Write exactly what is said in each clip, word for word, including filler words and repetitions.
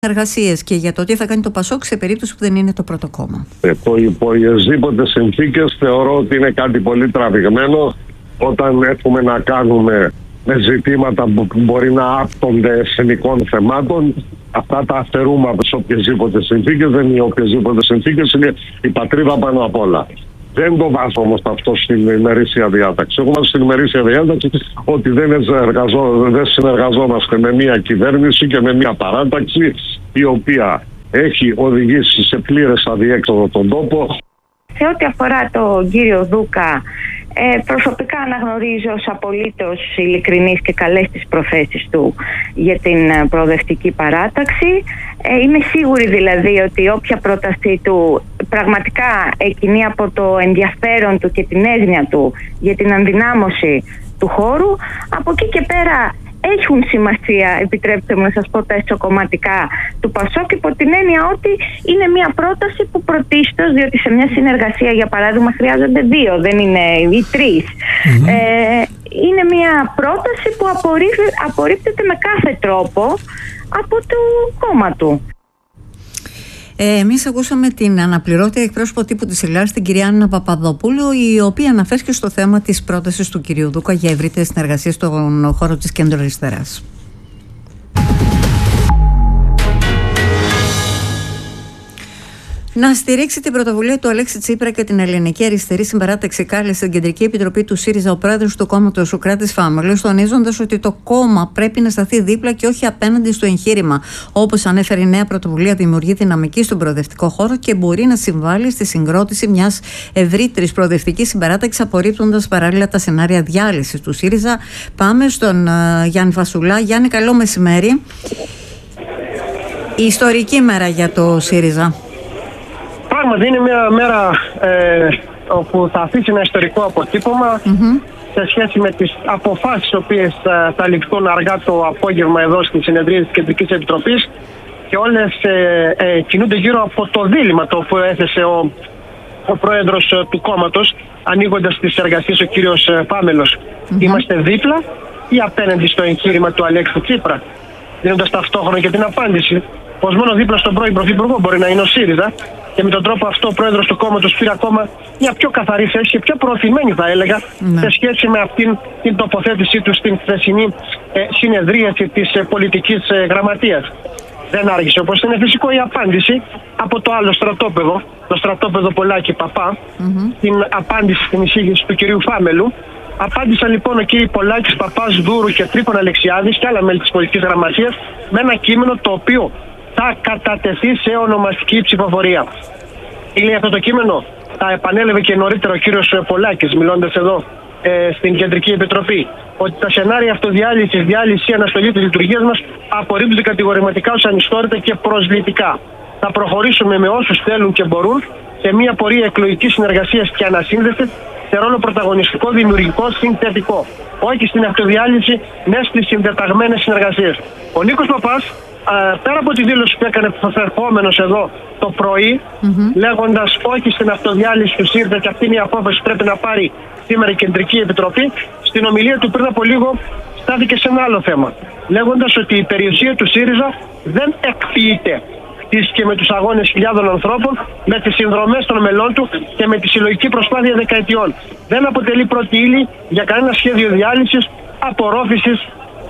εργασίες και για το τι θα κάνει το Πασόκ σε περίπτωση που δεν είναι το πρώτο κόμμα. Το υπό συνθήκες θεωρώ ότι είναι κάτι πολύ τραβηγμένο όταν έχουμε να κάνουμε με ζητήματα που μπορεί να άπτονται εθνικών θεμάτων. Αυτά τα αφαιρούμε από τις οποιασδήποτε συνθήκες. Δεν είναι οποιασδήποτε συνθήκες, είναι η πατρίδα πάνω απ' όλα. Δεν το βάζω όμως αυτό στην ημερήσια διάταξη. Εγώ βάζω στην ημερήσια διάταξη ότι δεν, εργαζό, δεν συνεργαζόμαστε με μια κυβέρνηση και με μια παράταξη η οποία έχει οδηγήσει σε πλήρες αδιέξοδο τον τόπο. Σε ό,τι αφορά τον κύριο Δούκα, ε, προσωπικά αναγνωρίζω ως απολύτως ειλικρινής και καλές τις προθέσεις του για την προοδευτική παράταξη. Ε, είμαι σίγουρη δηλαδή ότι όποια πρότασή του πραγματικά εκκινεί από το ενδιαφέρον του και την έγνοια του για την ενδυνάμωση του χώρου, από εκεί και πέρα έχουν σημασία, επιτρέψτε μου να σας πω, τα εσωκομματικά του Πασόκ, υπό την έννοια ότι είναι μια πρόταση που πρωτίστως, διότι σε μια συνεργασία για παράδειγμα χρειάζονται δύο, δεν είναι οι τρεις. Mm-hmm. Ε, είναι μια πρόταση που απορρίπτεται με κάθε τρόπο από το κόμμα του. Ε, εμείς ακούσαμε την αναπληρώτρια εκπρόσωπο τύπου της Ελλάδας, την κυρία Άννα Παπαδοπούλου, η οποία αναφέρθηκε στο θέμα της πρότασης του κυρίου Δούκα για ευρύτερη συνεργασία στον χώρο της κέντρο-αριστεράς. Να στηρίξει την πρωτοβουλία του Αλέξη Τσίπρα και την Ελληνική Αριστερή Συμπαράταξη κάλεσε στην Κεντρική Επιτροπή του ΣΥΡΙΖΑ ο πρόεδρος του κόμματος Σωκράτης Φάμελος, τονίζοντας ότι το κόμμα πρέπει να σταθεί δίπλα και όχι απέναντι στο εγχείρημα. Όπως ανέφερε, η νέα πρωτοβουλία δημιουργεί δυναμική στον προοδευτικό χώρο και μπορεί να συμβάλλει στη συγκρότηση μιας ευρύτερης προοδευτικής συμπαράταξης, απορρίπτοντας παράλληλα τα σενάρια διάλυσης του ΣΥΡΙΖΑ. Πάμε στον uh, Γιάννη Φασουλά. Γιάννη, καλό μεσημέρι. Η ιστορική μέρα για το ΣΥΡΙΖΑ. Πράγματι είναι μια μέρα ε, όπου θα αφήσει ένα ιστορικό αποτύπωμα mm-hmm. σε σχέση με τις αποφάσεις οι οποίες ε, θα ληφθούν αργά το απόγευμα εδώ στη συνεδρία της Κεντρικής Επιτροπής, και όλες ε, ε, κινούνται γύρω από το δίλημμα το οποίο έθεσε ο, ο πρόεδρος ε, του κόμματος, ανοίγοντας τις εργασίες ο κύριος ε, Φάμελος. Mm-hmm. Είμαστε δίπλα ή απέναντι στο εγχείρημα του Αλέξη Τσίπρα, δίνοντας ταυτόχρονα και την απάντηση πως μόνο δίπλα στον πρώην Πρωθυπουργό μπορεί να είναι ο ΣΥΡΙΖΑ, και με τον τρόπο αυτό ο πρόεδρος του κόμματος πήρε ακόμα μια πιο καθαρή θέση και πιο προωθημένη, θα έλεγα, ναι, σε σχέση με αυτήν την τοποθέτησή του στην χθεσινή ε, συνεδρίαση της ε, πολιτικής ε, γραμματείας. Δεν άργησε, όπως είναι φυσικό, η απάντηση από το άλλο στρατόπεδο, το στρατόπεδο Πολάκη Παπά, mm-hmm. την απάντηση στην εισήγηση του κυρίου Φάμελου. Απάντησαν λοιπόν ο κύριος Πολάκης, Παπάς, Δούρου και Τρίπον Αλεξιάδης και άλλα μέλη της πολιτικής γραμματείας με ένα κείμενο το οποίο θα κατατεθεί σε ονομαστική ψηφοφορία. Τι λέει αυτό το κείμενο? Τα επανέλαβε και νωρίτερα ο κύριος Πολάκης, μιλώντας εδώ ε, στην Κεντρική Επιτροπή, ότι τα σενάρια αυτοδιάλυσης, διάλυση ή αναστολή της λειτουργίας μας απορρίπτονται κατηγορηματικά ως ανιστόρητα και προσβλητικά. Θα προχωρήσουμε με όσους θέλουν και μπορούν σε μια πορεία εκλογικής συνεργασίας και ανασύνδεσης σε ρόλο πρωταγωνιστικό, δημιουργικό, συνθετικό. Όχι στην αυτοδιάλυση, ναι στις συντεταγμένες συνεργασίες. Ο Νίκος Παπάς, Uh, πέρα από τη δήλωση που έκανε προσερχόμενος εδώ το πρωί, mm-hmm. λέγοντας όχι στην αυτοδιάλυση του ΣΥΡΙΖΑ, και αυτή είναι η απόφαση που πρέπει να πάρει σήμερα η Κεντρική Επιτροπή, στην ομιλία του πριν από λίγο στάθηκε σε ένα άλλο θέμα, λέγοντας ότι η περιουσία του ΣΥΡΙΖΑ δεν εκποιείται. Χτίστηκε με τους αγώνες χιλιάδων ανθρώπων, με τις συνδρομές των μελών του και με τη συλλογική προσπάθεια δεκαετιών. Δεν αποτελεί πρώτη ύλη για κανένα σχέδιο διάλυσης, απορρόφησης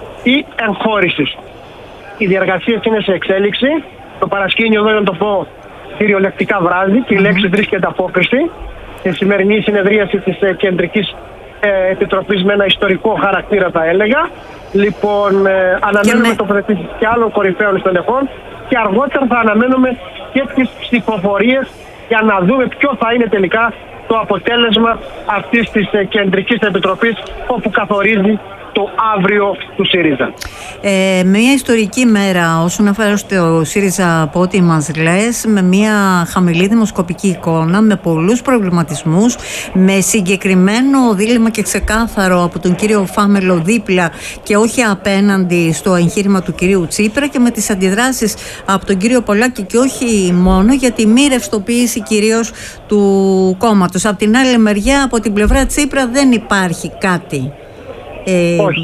ή εγχώρησης. Οι διαργασίες είναι σε εξέλιξη. Το παρασκήνιο εδώ, να το πω κυριολεκτικά, βράδυ και η λέξη βρίσκεται απόκριση. Στη σημερινή συνεδρίαση της ε, Κεντρικής ε, Επιτροπής με ένα ιστορικό χαρακτήρα, θα έλεγα. Λοιπόν, ε, αναμένουμε με... τοποθετήσεις και άλλων κορυφαίων στελεχών και αργότερα θα αναμένουμε και τις ψηφοφορίες για να δούμε ποιο θα είναι τελικά το αποτέλεσμα αυτής της ε, Κεντρικής Επιτροπής, όπου καθορίζει το αύριο του ΣΥΡΙΖΑ. Ε, μια ιστορική μέρα όσον αφορά στο ΣΥΡΙΖΑ, από ό,τι μας λες, με μια χαμηλή δημοσκοπική εικόνα, με πολλούς προβληματισμούς, με συγκεκριμένο δίλημμα και ξεκάθαρο από τον κύριο Φάμελο δίπλα και όχι απέναντι στο εγχείρημα του κυρίου Τσίπρα, και με τις αντιδράσεις από τον κύριο Πολάκη και όχι μόνο για τη μη ρευστοποίηση κυρίως του κόμματος. Από την άλλη μεριά, από την πλευρά Τσίπρα δεν υπάρχει κάτι. Ε,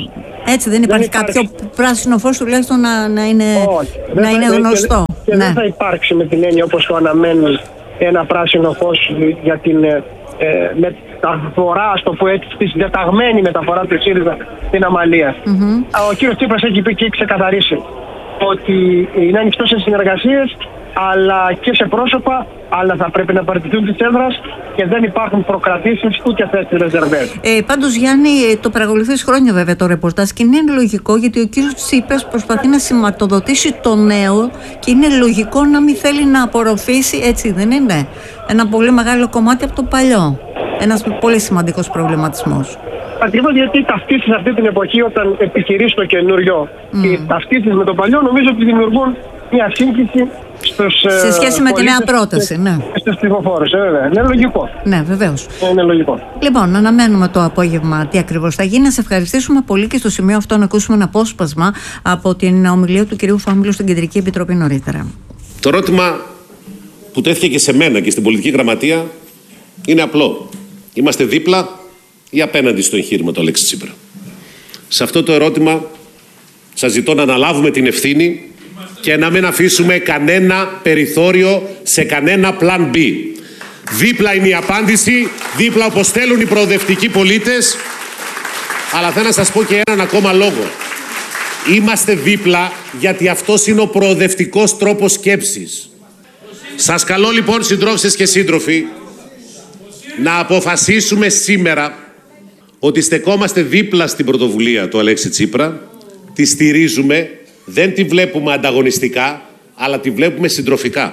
Έτσι δεν υπάρχει, δεν κάποιο υπάρξει... πράσινο φως τουλάχιστον να, να είναι, να θα, είναι γνωστό. Και, και ναι. δεν θα υπάρξει με την έννοια όπως το αναμένει ένα πράσινο φως για την ε, μεταφορά, στο πω έτσι, τη διαταγμένη μεταφορά του ΣΥΡΙΖΑ στην Αμαλία. Mm-hmm. Ο κύριος Τσίπρας έχει πει και έχει ξεκαθαρίσει ότι είναι ανοιχτό σε συνεργασίες, αλλά και σε πρόσωπα, αλλά θα πρέπει να παραιτηθούν της έδρας και δεν υπάρχουν προκρατήσεις ούτε θέσεις ρεζερβές. Ε, πάντως Γιάννη, το παρακολουθείς χρόνια βέβαια το ρεπορτάζ και είναι λογικό, γιατί ο κύριος Τσίπρας προσπαθεί να σηματοδοτήσει το νέο και είναι λογικό να μην θέλει να απορροφήσει, έτσι δεν είναι, ένα πολύ μεγάλο κομμάτι από το παλιό. Ένας πολύ σημαντικός προβληματισμός. Ακριβώς, γιατί ταυτίσεις αυτή την εποχή, όταν επιχειρείς το καινούριο mm. και ταυτίσεις με το παλιό, νομίζω ότι δημιουργούν μια σύγχυση στους, σε σχέση με τη νέα πρόταση, ναι. Στους ψηφοφόρους, ε, βέβαια. Είναι λογικό. Ναι, βεβαίως. Είναι λογικό. Λοιπόν, αναμένουμε το απόγευμα τι ακριβώς θα γίνει. Να σε ευχαριστήσουμε πολύ και στο σημείο αυτό να ακούσουμε ένα απόσπασμα από την ομιλία του κυρίου Φάμιλου στην Κεντρική Επιτροπή νωρίτερα. Το ερώτημα που τέθηκε και σε μένα και στην πολιτική γραμματεία είναι απλό. Είμαστε δίπλα ή απέναντι στο εγχείρημα του Αλέξη Τσίπρα? Σε αυτό το ερώτημα σας ζητώ να αναλάβουμε την ευθύνη και να μην αφήσουμε κανένα περιθώριο σε κανένα πλάν B. Δίπλα είναι η απάντηση, δίπλα όπως θέλουν οι προοδευτικοί πολίτες, αλλά θέλω να σας πω και έναν ακόμα λόγο. Είμαστε δίπλα γιατί αυτός είναι ο προοδευτικός τρόπος σκέψης. Σας καλώ λοιπόν, συντρόφισσες και σύντροφοι, να αποφασίσουμε σήμερα ότι στεκόμαστε δίπλα στην πρωτοβουλία του Αλέξη Τσίπρα, τη στηρίζουμε, δεν τη βλέπουμε ανταγωνιστικά, αλλά τη βλέπουμε συντροφικά.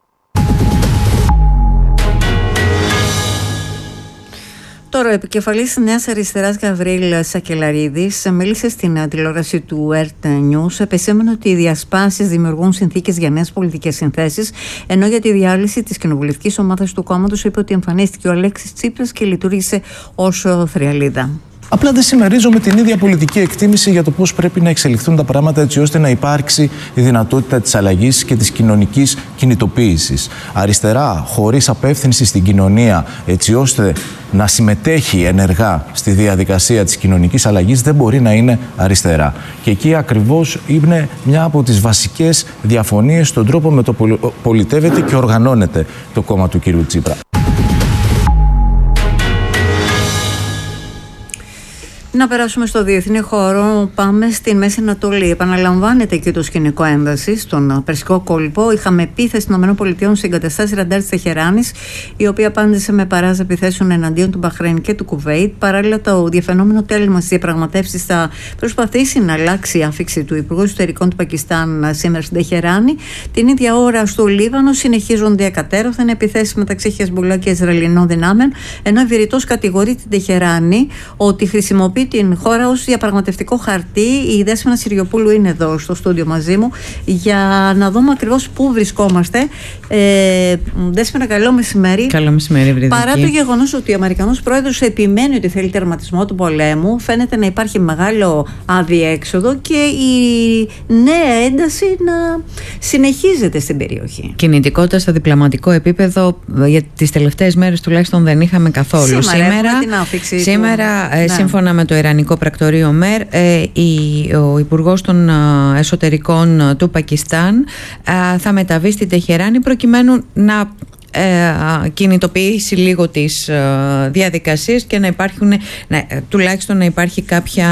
Τώρα, ο επικεφαλής της Νέας Αριστεράς Γαβρίλ Σακελαρίδης μίλησε στην τηλεόραση του Ερτ News, επεσήμανε ότι οι διασπάσεις δημιουργούν συνθήκες για νέες πολιτικές συνθέσεις, ενώ για τη διάλυση της κοινοβουλευτικής ομάδας του κόμματος είπε ότι εμφανίστηκε ο Αλέξης Τσίπρας και λειτουργήσε ως θριαλίδα. Απλά δεν συμμερίζομαι την ίδια πολιτική εκτίμηση για το πώς πρέπει να εξελιχθούν τα πράγματα, έτσι ώστε να υπάρξει η δυνατότητα της αλλαγής και της κοινωνικής κινητοποίησης. Αριστερά, χωρίς απεύθυνση στην κοινωνία, έτσι ώστε να συμμετέχει ενεργά στη διαδικασία της κοινωνικής αλλαγής, δεν μπορεί να είναι αριστερά. Και εκεί ακριβώς είναι μια από τις βασικές διαφωνίες στον τρόπο με το πολιτεύεται και οργανώνεται το κόμμα του κ. Τσίπρα. Να περάσουμε στο διεθνή χώρο. Πάμε στην Μέση Ανατολή. Επαναλαμβάνεται και το σκηνικό ένταση στον Περσικό κόλπο. Είχαμε επίθεση των ΗΠΑ στην εγκαταστάση ραντάρ της Τεχεράνης, η οποία απάντησε με παράζα επιθέσεων εναντίον του Μπαχρέιν και του Κουβέιτ. Παράλληλα, το διαφαινόμενο τέλημα στις διαπραγματεύσεις θα προσπαθήσει να αλλάξει η άφιξη του Υπουργού Εσωτερικών του Πακιστάν σήμερα στην Τεχεράνη. Την ίδια ώρα στο Λίβανο συνεχίζονται εκατέρωθεν επιθέσεις μεταξύ Χεσμπολά και Ισραηλινών δυνάμεων, ενώ βηρητός κατηγορεί την Τεχεράνη ότι χρησιμοποιεί την χώρα ως διαπραγματευτικό χαρτί. Η Δέσποινα Συριοπούλου είναι εδώ στο στούντιο μαζί μου για να δούμε ακριβώς πού βρισκόμαστε. Ε, Δέσποινα, καλό μεσημέρι. Καλό μεσημέρι, Βρυδική. Παρά το γεγονός ότι ο Αμερικανός πρόεδρος επιμένει ότι θέλει τερματισμό του πολέμου, φαίνεται να υπάρχει μεγάλο αδιέξοδο και η νέα ένταση να συνεχίζεται στην περιοχή. Κινητικότητα στο διπλωματικό επίπεδο για τις τελευταίες μέρες τουλάχιστον δεν είχαμε καθόλου. Σήμερα, σήμερα, την άφηξη σήμερα του... ε, ναι. σύμφωνα με το Ιρανικό Πρακτορείο ΜΕΡ, ε, η, ο Υπουργός των ε, Εσωτερικών ε, του Πακιστάν ε, θα μεταβεί στη Τεχεράνη προκειμένου να Ε, κινητοποιήσει λίγο τις ε, διαδικασίες και να υπάρχουν, να, τουλάχιστον να υπάρχει κάποια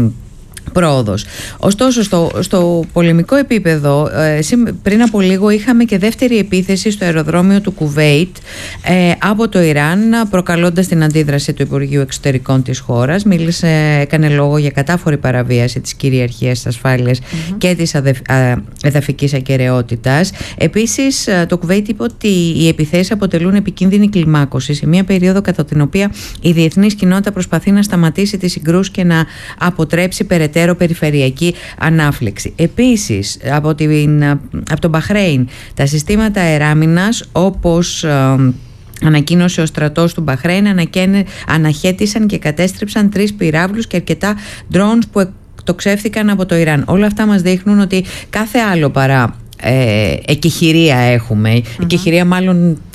πρόοδος. Ωστόσο, στο, στο πολεμικό επίπεδο, ε, πριν από λίγο είχαμε και δεύτερη επίθεση στο αεροδρόμιο του Κουβέιτ ε, από το Ιράν, προκαλώντας την αντίδραση του Υπουργείου Εξωτερικών της χώρας. Μίλησε, έκανε λόγο για κατάφορη παραβίαση της κυριαρχίας, της ασφάλειας mm-hmm. και της αδεφ, α, εδαφικής ακεραιότητας. Επίσης, το Κουβέιτ είπε ότι οι επιθέσεις αποτελούν επικίνδυνη κλιμάκωση σε μια περίοδο κατά την οποία η διεθνής κοινότητα προσπαθεί να σταματήσει τις συγκρούσεις και να αποτρέψει περαιτέρω περιφερειακή ανάφλεξη. Επίσης, από, την, από τον Μπαχρέιν, τα συστήματα αεράμινας, όπως ε, ανακοίνωσε ο στρατός του Μπαχρέιν, αναχέτησαν και κατέστρεψαν τρεις πυράβλους και αρκετά drones που εκτοξεύθηκαν από το Ιράν. Όλα αυτά μας δείχνουν ότι κάθε άλλο παρά ε, εκεχηρία έχουμε, mm-hmm. εκεχηρία μάλλον της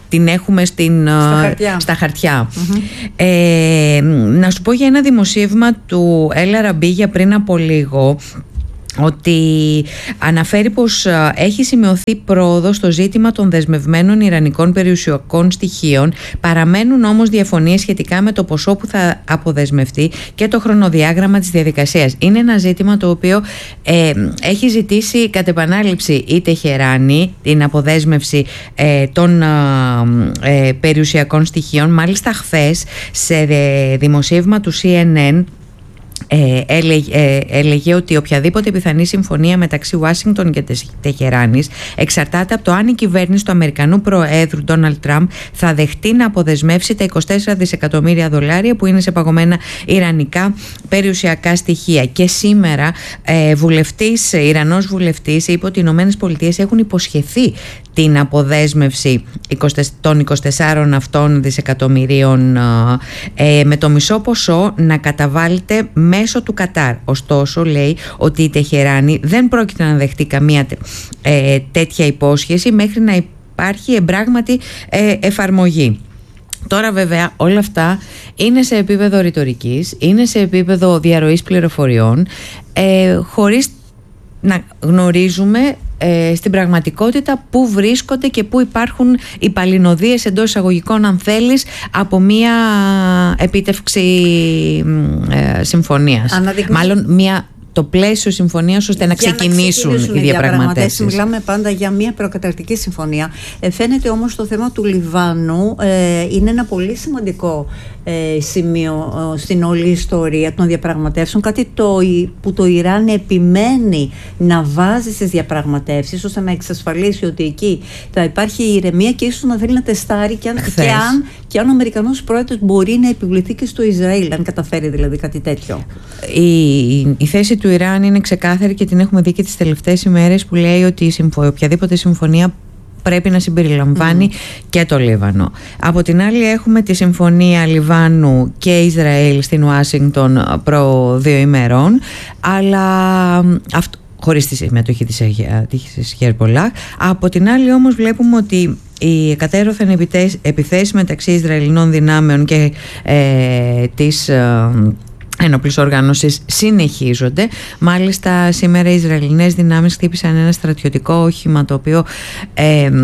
την έχουμε στην, στα χαρτιά. Στα χαρτιά. Mm-hmm. Ε, να σου πω για ένα δημοσίευμα του Έλα Ραμπή για πριν από λίγο, ότι αναφέρει πως έχει σημειωθεί πρόοδο στο ζήτημα των δεσμευμένων ιρανικών περιουσιακών στοιχείων, παραμένουν όμως διαφωνίες σχετικά με το ποσό που θα αποδεσμευτεί και το χρονοδιάγραμμα της διαδικασίας. Είναι ένα ζήτημα το οποίο ε, έχει ζητήσει κατ' επανάληψη η Τεχεράνη, την αποδέσμευση ε, των ε, περιουσιακών στοιχείων. Μάλιστα χθες σε δημοσίευμα του σι εν εν Ε, έλεγε, ε, έλεγε ότι οποιαδήποτε πιθανή συμφωνία μεταξύ Ουάσιγκτον και Τεχεράνης εξαρτάται από το αν η κυβέρνηση του Αμερικανού Προέδρου Ντόναλντ Τραμπ θα δεχτεί να αποδεσμεύσει τα είκοσι τέσσερα δισεκατομμύρια δολάρια που είναι σε παγωμένα ιρανικά περιουσιακά στοιχεία. Και σήμερα ε, βουλευτής, Ιρανός βουλευτής είπε ότι οι Ηνωμένες Πολιτείες έχουν υποσχεθεί την αποδέσμευση των είκοσι τεσσάρων αυτών δισεκατομμυρίων ε, με το μισό ποσό να καταβάλλεται μέσω του Κατάρ. Ωστόσο, λέει ότι η Τεχεράνη δεν πρόκειται να δεχτεί καμία ε, τέτοια υπόσχεση μέχρι να υπάρχει εμπράγματη ε, εφαρμογή. Τώρα βέβαια όλα αυτά είναι σε επίπεδο ρητορικής, είναι σε επίπεδο διαρροής πληροφοριών, ε, χωρίς να γνωρίζουμε ε, στην πραγματικότητα πού βρίσκονται και πού υπάρχουν οι παλινοδίες εντός εισαγωγικών, αν θέλεις, από μια επίτευξη ε, συμφωνίας. Αναδεικνύει... Μάλλον μια... το πλαίσιο συμφωνίας ώστε να ξεκινήσουν, να ξεκινήσουν οι διαπραγματεύσεις. Μιλάμε πάντα για μια προκαταρκτική συμφωνία. Ε, φαίνεται όμως το θέμα του Λιβάνου ε, είναι ένα πολύ σημαντικό ε, σημείο ε, στην όλη ιστορία των διαπραγματεύσεων. Κάτι το, που το Ιράν επιμένει να βάζει στις διαπραγματεύσεις ώστε να εξασφαλίσει ότι εκεί θα υπάρχει ηρεμία και ίσως να θέλει να τεστάρει και αν, και αν, και αν ο Αμερικανός πρόεδρος μπορεί να επιβληθεί και στο Ισραήλ, αν καταφέρει δηλαδή κάτι τέτοιο. Η, η θέση του Ιράν είναι ξεκάθαρη και την έχουμε δει και τις τελευταίες ημέρες, που λέει ότι η συμφω... οποιαδήποτε συμφωνία πρέπει να συμπεριλαμβάνει mm. και το Λίβανο. Από την άλλη έχουμε τη συμφωνία Λιβάνου και Ισραήλ στην Ουάσιγκτον προ δύο ημερών, αλλά αυτό χωρίς τη συμμετοχή της Χερμπολάχ. Από την άλλη όμως βλέπουμε ότι οι κατέρωθεν επιθέσεις μεταξύ Ισραηλινών δυνάμεων και ε, της ε, ένοπλης οργάνωσης συνεχίζονται. Μάλιστα σήμερα οι Ισραηλινές δυνάμεις χτύπησαν ένα στρατιωτικό όχημα το οποίο ε, ε,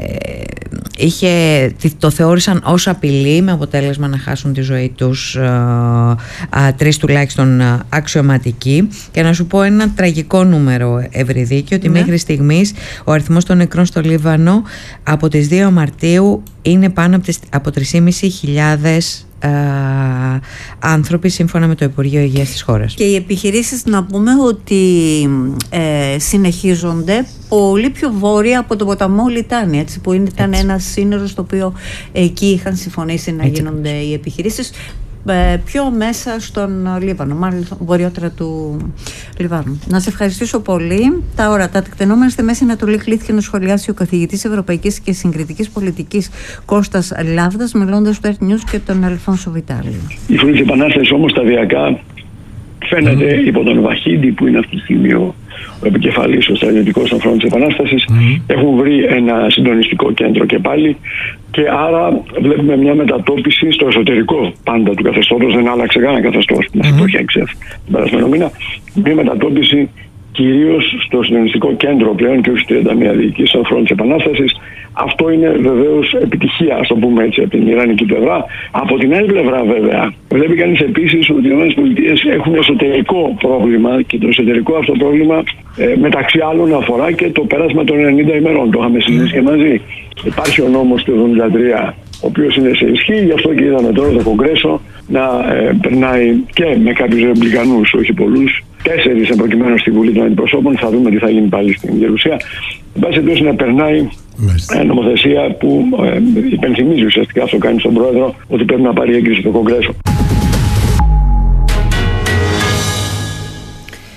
είχε, το θεώρησαν ως απειλή, με αποτέλεσμα να χάσουν τη ζωή τους ε, ε, τρεις τουλάχιστον αξιωματικοί. Και να σου πω ένα τραγικό νούμερο, Ευρυδίκη, ότι ναι. μέχρι στιγμής ο αριθμός των νεκρών στο Λίβανο από τις δύο Μαρτίου είναι πάνω από, τις, από τρεις χιλιάδες πεντακόσιοι άνθρωποι, σύμφωνα με το Υπουργείο Υγείας της χώρας. Και οι επιχειρήσεις, να πούμε ότι ε, συνεχίζονται πολύ πιο βόρεια από το ποταμό Λιτάνη, έτσι, που ήταν ένα σύνορο στο οποίο εκεί είχαν συμφωνήσει να έτσι γίνονται οι επιχειρήσεις, ε, πιο μέσα στον Λίβανο, μάλλον βορειότερα του Λιβάνου. Να σε ευχαριστήσω πολύ. Τα ώρα, τα τεκτενόμενα στη Μέση Ανατολή κλήθηκε να σχολιάσει ο καθηγητής Ευρωπαϊκής και Συγκριτικής Πολιτικής Κώστας Λάβδας, μιλώντας του Earth News και τον Αλφόνσο Βιτάλιο. Η φωνή της Επανάστασης όμως σταδιακά φαίνεται mm. υπό τον Βαχίντη, που είναι αυτή τη στιγμή ο, ο επικεφαλής, ο στρατιωτικός των φρόντων της Επανάστασης, mm. έχουν βρει ένα συντονιστικό κέντρο και πάλι, και άρα βλέπουμε μια μετατόπιση στο εσωτερικό πάντα του καθεστώτος. Δεν άλλαξε κανένα καθεστώς που μας mm. το έχει εξέφει τον περασμένο μήνα. Μια μετατόπιση κυρίως στο συντονιστικό κέντρο πλέον και όχι στις τριάντα μία διοικήσεις των φρόντων της Επανάστασης. Αυτό είναι βεβαίως επιτυχία, ας το πούμε έτσι, από την ιρανική πλευρά. Από την άλλη πλευρά, βέβαια, βλέπει κανείς επίσης ότι οι ΗΠΑ έχουν εσωτερικό πρόβλημα, και το εσωτερικό αυτό πρόβλημα ε, μεταξύ άλλων αφορά και το πέρασμα των ενενήντα ημερών. Το είχαμε συζητήσει και μαζί. Υπάρχει ο νόμος του εβδομήντα τρία, ο οποίος είναι σε ισχύ, γι' αυτό και είδαμε τώρα το Κογκρέσο να ε, περνάει και με κάποιους ρεπουμπλικανούς, όχι πολλούς, τέσσερις προκειμένου στη Βουλή των Αντιπροσώπων. Θα δούμε τι θα γίνει πάλι στην Γερουσία. Εν πάση περιπτώσει, να περνάει ε, νομοθεσία που ε, υπενθυμίζει ουσιαστικά, αυτό κάνει στον Πρόεδρο, ότι πρέπει να πάρει έγκριση στο Κογκρέσο.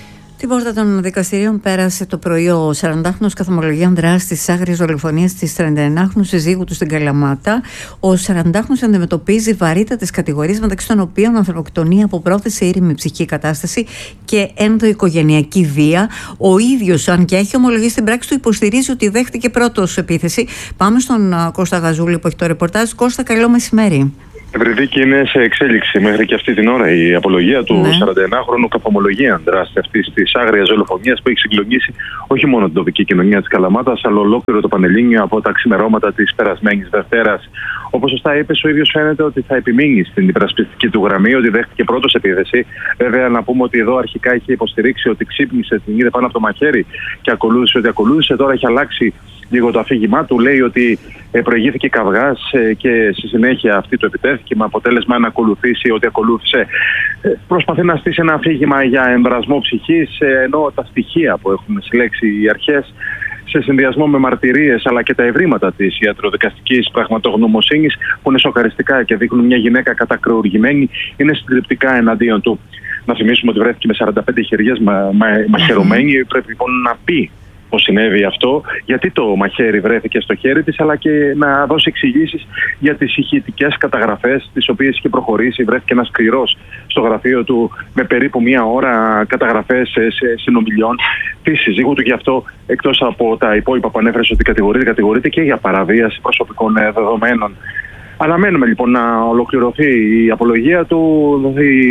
Στην πόρτα των δικαστηρίων πέρασε το πρωί ο σαραντάχρονος καθομολογίων δράσης της άγριας δολοφονίας της τριανταεννάχρονου συζύγου του στην Καλαμάτα. Ο σαραντάχρονος αντιμετωπίζει βαρύτατες κατηγορίες, μεταξύ των οποίων ανθρωποκτονία από πρόθεση, ήρεμη ψυχική κατάσταση και ενδοοικογενειακή βία. Ο ίδιος, αν και έχει ομολογήσει στην πράξη του, υποστηρίζει ότι δέχτηκε πρώτος επίθεση. Πάμε στον Κώστα Γαζούλη που έχει το ρεπορτάζ. Κώστα, καλό μεσημέρι. Ευρυδίκη, είναι σε εξέλιξη μέχρι και αυτή την ώρα η απολογία του ναι. σαρανταεννάχρονου καθομολογίαν δράση αυτή τη άγρια δολοφονία που έχει συγκλονίσει όχι μόνο την τοπική κοινωνία τη Καλαμάτας, αλλά ολόκληρο το Πανελλήνιο από τα ξημερώματα τη περασμένη Δευτέρα. Όπως σωστά είπε, ο ίδιος φαίνεται ότι θα επιμείνει στην υπερασπιστική του γραμμή, ότι δέχτηκε πρώτος επίθεση. Βέβαια, να πούμε ότι εδώ αρχικά είχε υποστηρίξει ότι ξύπνησε, την είδε πάνω από το μαχαίρι και ακολούθησε ότι ακολούθησε. Τώρα έχει αλλάξει λίγο το αφήγημά του. Λέει ότι προηγήθηκε καυγάς και στη συνέχεια αυτή το επιτέθηκε, με αποτέλεσμα να ακολουθήσει ότι ακολούθησε. Προσπαθεί να στήσει ένα αφήγημα για εμβρασμό ψυχής, ενώ τα στοιχεία που έχουν συλλέξει οι αρχές, σε συνδυασμό με μαρτυρίες αλλά και τα ευρήματα της ιατροδικαστικής πραγματογνωμοσύνης, που είναι σοκαριστικά και δείχνουν μια γυναίκα κατακρεουργημένη, είναι συντριπτικά εναντίον του. Να θυμίσουμε ότι βρέθηκε με σαράντα πέντε χεριές μα, μα, μαχαιρωμένη. Πρέπει λοιπόν να πει πώς συνέβη αυτό, γιατί το μαχαίρι βρέθηκε στο χέρι της, αλλά και να δώσει εξηγήσεις για τις ηχητικές καταγραφές τις οποίες είχε προχωρήσει. Βρέθηκε ένας σκληρός στο γραφείο του με περίπου μία ώρα καταγραφές συνομιλιών της συζύγου του. Γι' αυτό, εκτός από τα υπόλοιπα που ανέφερε ότι κατηγορείται, κατηγορείται και για παραβίαση προσωπικών δεδομένων. Αναμένουμε λοιπόν να ολοκληρωθεί η απολογία του.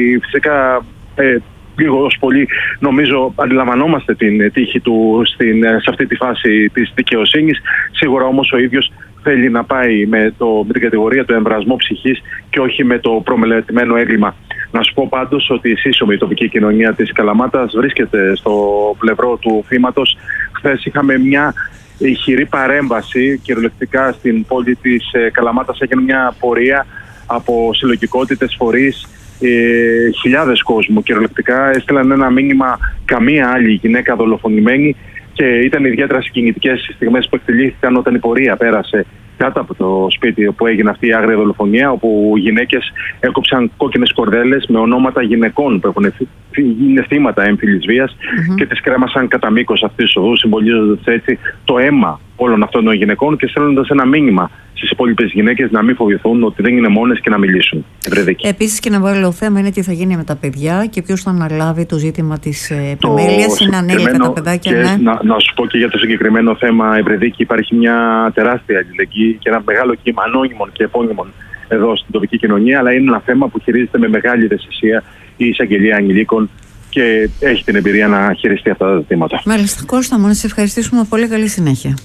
Φυσικά ε, λίγο ως πολύ νομίζω αντιλαμβανόμαστε την τύχη του στην, σε αυτή τη φάση της δικαιοσύνης. Σίγουρα όμως ο ίδιος θέλει να πάει με, το, με την κατηγορία του εμβρασμού ψυχής και όχι με το προμελετημένο έγκλημα. Να σου πω πάντως ότι η σύσσωμη η τοπική κοινωνία της Καλαμάτας βρίσκεται στο πλευρό του θύματος. Χθες είχαμε μια ηχηρή παρέμβαση κυριολεκτικά στην πόλη της Καλαμάτας. Έγινε μια πορεία από συλλογικότητες, φορείς, Ε, χιλιάδες κόσμου κυριολεκτικά έστειλαν ένα μήνυμα, καμία άλλη γυναίκα δολοφονημένη, και ήταν ιδιαίτερα συγκινητικές οι στιγμές που εκτελήθηκαν όταν η πορεία πέρασε κάτω από το σπίτι όπου έγινε αυτή η άγρια δολοφονία, όπου γυναίκες έκοψαν κόκκινες κορδέλες με ονόματα γυναικών που έχουν είναι θύματα έμφυλης βίας mm-hmm. και τις κρέμασαν κατά μήκος αυτής της οδού, συμβολίζοντας έτσι το αίμα όλων αυτών των γυναικών και στέλνοντας ένα μήνυμα στις υπόλοιπες γυναίκες να μην φοβηθούν, ότι δεν είναι μόνες και να μιλήσουν. Επίσης, και ένα άλλο θέμα είναι τι θα γίνει με τα παιδιά και ποιος θα αναλάβει το ζήτημα της επιμέλειας. Είναι ανέλικα τα παιδάκια. Και ναι. να, να σου πω και για το συγκεκριμένο θέμα, Ευρεδίκη, υπάρχει μια τεράστια αλληλεγγύη και ένα μεγάλο κύμα ανώνυμων και επώνυμων εδώ στην τοπική κοινωνία, αλλά είναι ένα θέμα που χειρίζεται με μεγάλη ευαισθησία η εισαγγελία ανηλίκων και έχει την εμπειρία να χειριστεί αυτά τα ζητήματα. Μάλιστα, Κώστα, μόνο να σε ευχαριστήσουμε πολύ. Καλή συνέχεια.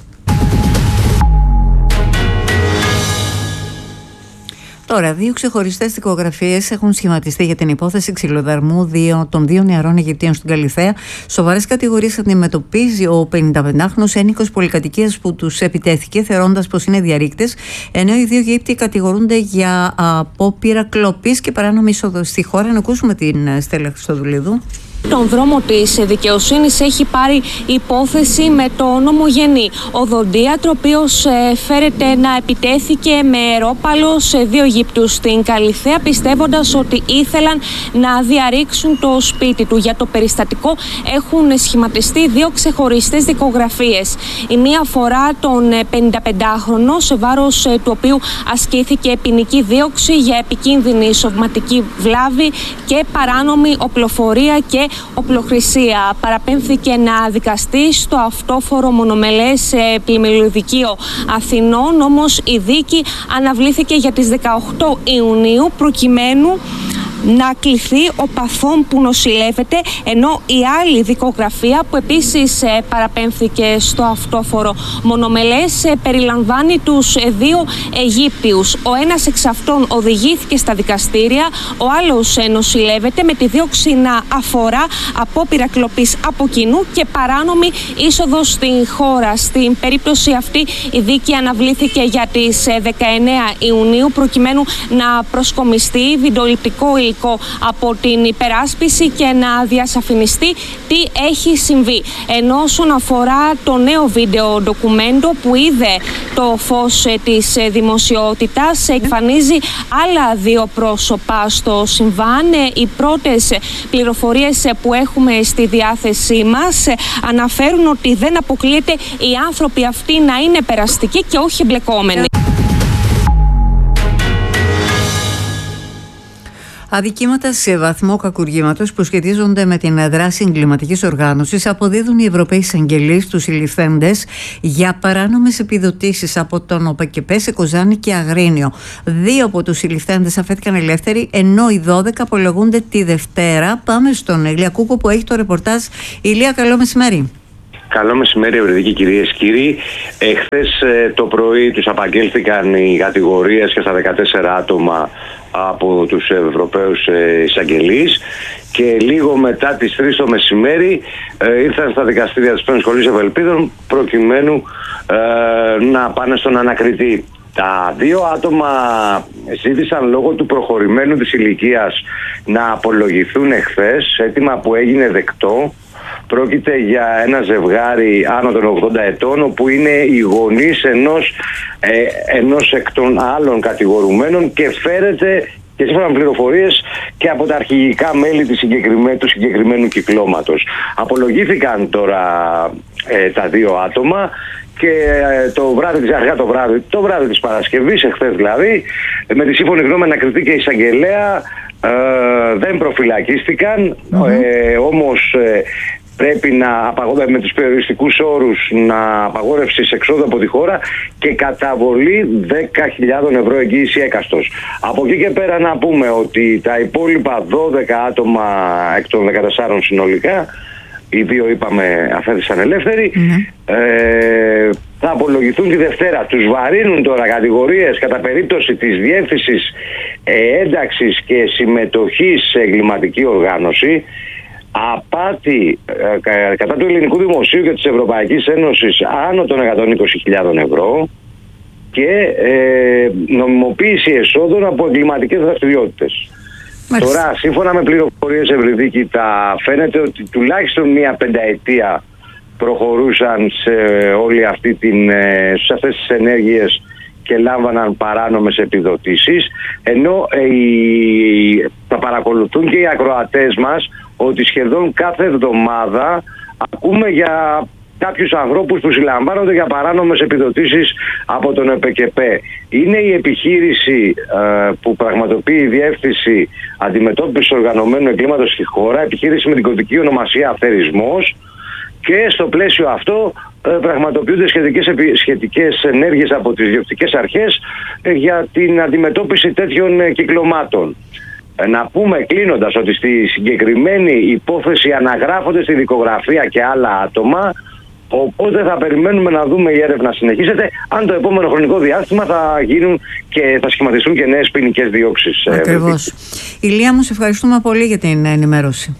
Τώρα, δύο ξεχωριστές δικογραφίες έχουν σχηματιστεί για την υπόθεση ξυλοδαρμού δύο, των δύο νεαρών Αιγυπτίων στην Καλιθέα. Σοβαρές κατηγορίες αντιμετωπίζει ο πενηνταπεντάχρονος ένοικος πολυκατοικίας που τους επιτέθηκε, θεωρώντας πως είναι διαρρήκτες, ενώ οι δύο Αιγύπτιοι κατηγορούνται για απόπειρα κλοπής και παράνομη είσοδο στη χώρα. Να ακούσουμε την Στέλλα Χριστοδουλίδου. Τον δρόμο της δικαιοσύνης έχει πάρει υπόθεση με το νομογενή οδοντίατρο, ο οποίος φέρεται να επιτέθηκε με ρόπαλο σε δύο Αιγύπτιους στην Καλιθέα, πιστεύοντας ότι ήθελαν να διαρρήξουν το σπίτι του. Για το περιστατικό έχουν σχηματιστεί δύο ξεχωριστές δικογραφίες. Η μία αφορά τον πενηνταπεντάχρονο, σε βάρος του οποίου ασκήθηκε ποινική δίωξη για επικίνδυνη σωματική βλάβη και παράνομη οπλοφορία και οπλοχρησία. Παραπέμφθηκε να δικαστεί στο αυτόφορο μονομελές πλημμυροδικείο Αθηνών, όμως η δίκη αναβλήθηκε για τις δεκαοκτώ Ιουνίου προκειμένου να κληθεί ο παθών που νοσηλεύεται, ενώ η άλλη δικογραφία που επίσης παραπέμφθηκε στο αυτόφορο μονομελές περιλαμβάνει τους δύο Αιγύπτιους. Ο ένας εξ αυτών οδηγήθηκε στα δικαστήρια, ο άλλος νοσηλεύεται με τη δίωξη να αφορά απόπειρα κλοπής από κοινού και παράνομη είσοδο στην χώρα. Στην περίπτωση αυτή η δίκη αναβλήθηκε για τις δεκαεννέα Ιουνίου προκειμένου να προσκομιστεί βιντεοληπτικό υλικό υλικό από την υπεράσπιση και να διασαφινιστεί τι έχει συμβεί. Ενώ όσον αφορά το νέο βίντεο ντοκουμέντο που είδε το φως της δημοσιότητας, εμφανίζει άλλα δύο πρόσωπα στο συμβάν. Οι πρώτες πληροφορίες που έχουμε στη διάθεσή μας αναφέρουν ότι δεν αποκλείεται οι άνθρωποι αυτοί να είναι περαστικοί και όχι εμπλεκόμενοι. Αδικήματα σε βαθμό κακουργήματος που σχετίζονται με την δράση εγκληματικής οργάνωσης αποδίδουν οι Ευρωπαίοι εισαγγελείς στους συλληφθέντες για παράνομες επιδοτήσεις από τον ΟΠΕΚΕΠΕ σε Κοζάνη και Αγρίνιο. Δύο από τους συλληφθέντες αφέθηκαν ελεύθεροι, ενώ οι δώδεκα απολογούνται τη Δευτέρα. Πάμε στον Ηλία Κούκο που έχει το ρεπορτάζ. Ηλία, καλό μεσημέρι. Καλό μεσημέρι, Ευρετικοί κυρίες και κύριοι. Εχθές το πρωί τους απαγγέλθηκαν οι κατηγορίες και στα δεκατέσσερα άτομα από τους Ευρωπαίους εισαγγελείς και λίγο μετά τις τρεις το μεσημέρι ε, ήρθαν στα δικαστήρια της Πέμπτης Σχολής Ευελπίδων προκειμένου ε, να πάνε στον ανακριτή. Τα δύο άτομα ζήτησαν λόγω του προχωρημένου της ηλικίας να απολογηθούν εχθές, αίτημα που έγινε δεκτό. Πρόκειται για ένα ζευγάρι άνω των ογδόντα ετών, όπου είναι οι γονείς ενός, ε, ενός εκ των άλλων κατηγορουμένων και φέρεται και σύμφωνα με πληροφορίες και από τα αρχηγικά μέλη της συγκεκριμένου, του συγκεκριμένου κυκλώματος. Απολογήθηκαν τώρα ε, τα δύο άτομα και ε, το βράδυ της αργά το βράδυ, το βράδυ της Παρασκευής, εχθές δηλαδή, με τη σύμφωνη γνώμη ανακριτή και εισαγγελέα ε, δεν προφυλακίστηκαν, mm-hmm. ε, όμως ε, πρέπει να απαγορεύει με τους περιοριστικούς όρους να απαγόρευση εξόδου από τη χώρα και καταβολή δέκα χιλιάδες ευρώ εγγύηση έκαστος. Από εκεί και πέρα να πούμε ότι τα υπόλοιπα δώδεκα άτομα εκ των δεκατεσσάρων συνολικά, οι δύο είπαμε αφέθησαν ελεύθεροι, mm-hmm. ε, θα απολογηθούν τη Δευτέρα. Τους βαρύνουν τώρα κατηγορίες κατά περίπτωση της διεύθυνσης ε, ένταξης και συμμετοχής σε εγκληματική οργάνωση, απάτη ε, κατά του ελληνικού δημοσίου και της Ευρωπαϊκής Ένωσης άνω των εκατόν είκοσι χιλιάδες ευρώ και ε, νομιμοποίηση εσόδων από εγκληματικές δραστηριότητες. Τώρα, σύμφωνα με πληροφορίες Ευρυδίκη, τα φαίνεται ότι τουλάχιστον μία πενταετία προχωρούσαν σε όλη αυτή την, σε αυτές τις ενέργειες και λάμβαναν παράνομες επιδοτήσεις, ενώ ε, οι, θα παρακολουθούν και οι ακροατές μας ότι σχεδόν κάθε εβδομάδα ακούμε για κάποιους ανθρώπους που συλλαμβάνονται για παράνομες επιδοτήσεις από τον ΕΠΕΚΕΠΕ. Είναι η επιχείρηση ε, που πραγματοποιεί η Διεύθυνση Αντιμετώπισης Οργανωμένου Εγκλήματος στη χώρα, επιχείρηση με την κωδική ονομασία Αφαιρισμός, και στο πλαίσιο αυτό ε, πραγματοποιούνται σχετικές, σχετικές ενέργειες από τις διοκτικές αρχές ε, για την αντιμετώπιση τέτοιων ε, κυκλωμάτων. Ε, να πούμε κλείνοντας ότι στη συγκεκριμένη υπόθεση αναγράφονται στη δικογραφία και άλλα άτομα, οπότε θα περιμένουμε να δούμε, η έρευνα συνεχίζεται, αν το επόμενο χρονικό διάστημα θα γίνουν και θα σχηματιστούν και νέες ποινικές διώξεις. Ακριβώς. Ε, Ηλία μου, σε ευχαριστούμε πολύ για την ενημέρωση.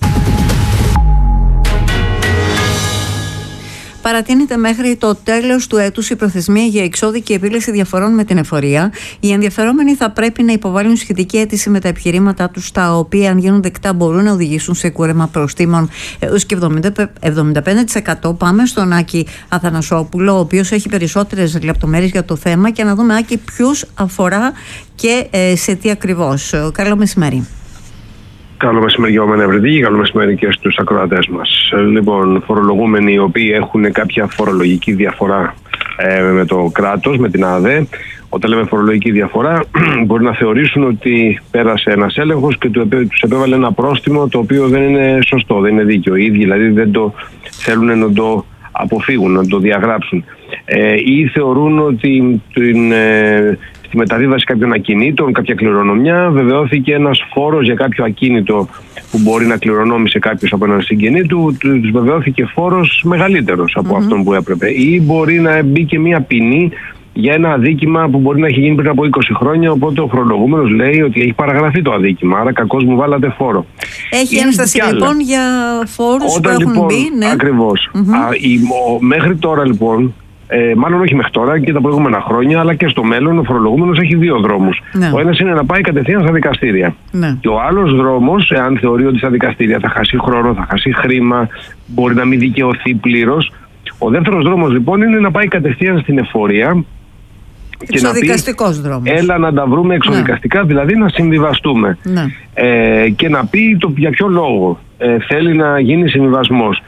Παρατείνεται μέχρι το τέλος του έτους η προθεσμία για εξώδικη επίλυση διαφορών με την εφορία. Οι ενδιαφερόμενοι θα πρέπει να υποβάλουν σχετική αίτηση με τα επιχειρήματά τους, τα οποία, αν γίνουν δεκτά, μπορούν να οδηγήσουν σε κούρεμα προστίμων έως και εβδομήντα πέντε τοις εκατό. Πάμε στον Άκη Αθανασόπουλο, ο οποίος έχει περισσότερες λεπτομέρειες για το θέμα, και να δούμε, Άκη, ποιους αφορά και ε, σε τι ακριβώς. Καλό μεσημέρι. Καλό μεσημέρι για μένα, Ευρετική, καλό μεσημέρι και στους ακροατές μας. Λοιπόν, φορολογούμενοι οι οποίοι έχουν κάποια φορολογική διαφορά ε, με το κράτος, με την ΑΔΕ, όταν λέμε φορολογική διαφορά, μπορεί να θεωρήσουν ότι πέρασε ένας έλεγχος και τους επέβαλε ένα πρόστιμο το οποίο δεν είναι σωστό, δεν είναι δίκαιο. Οι ίδιοι δηλαδή δεν το θέλουν να το αποφύγουν, να το διαγράψουν. Ε, ή θεωρούν ότι την, ε, στη μεταβίβαση κάποιων ακινήτων, κάποια κληρονομιά, βεβαιώθηκε ένας φόρος για κάποιο ακίνητο που μπορεί να κληρονόμησε κάποιος από έναν συγγενή του, τους βεβαιώθηκε φόρος μεγαλύτερος από mm-hmm. αυτόν που έπρεπε. Ή μπορεί να μπει και μία ποινή για ένα αδίκημα που μπορεί να έχει γίνει πριν από είκοσι χρόνια, οπότε ο φορολογούμενος λέει ότι έχει παραγραφεί το αδίκημα, άρα κακώς μου βάλατε φόρο. Έχει ένσταση λοιπόν για φόρους Όταν, που έχουν λοιπόν, μπει, ναι. Ακριβώς. Mm-hmm. Α, η, ο, μέχρι τώρα λοιπόν Ε, μάλλον όχι μέχρι τώρα και τα προηγούμενα χρόνια, αλλά και στο μέλλον ο φορολογούμενος έχει δύο δρόμους. Ναι. Ο ένας είναι να πάει κατευθείαν στα δικαστήρια. Ναι. Και ο άλλος δρόμος, εάν θεωρεί ότι στα δικαστήρια θα χάσει χρόνο, θα χάσει χρήμα, μπορεί να μην δικαιωθεί πλήρως. Ο δεύτερος δρόμος λοιπόν είναι να πάει κατευθείαν στην εφορία. Εξοδικαστικός δρόμος. Έλα να τα βρούμε εξοδικαστικά, ναι. δηλαδή να συμβιβαστούμε. Ναι. Ε, και να πει το, για ποιο λόγο ε, θέλει να γίνει συμβιβασμός.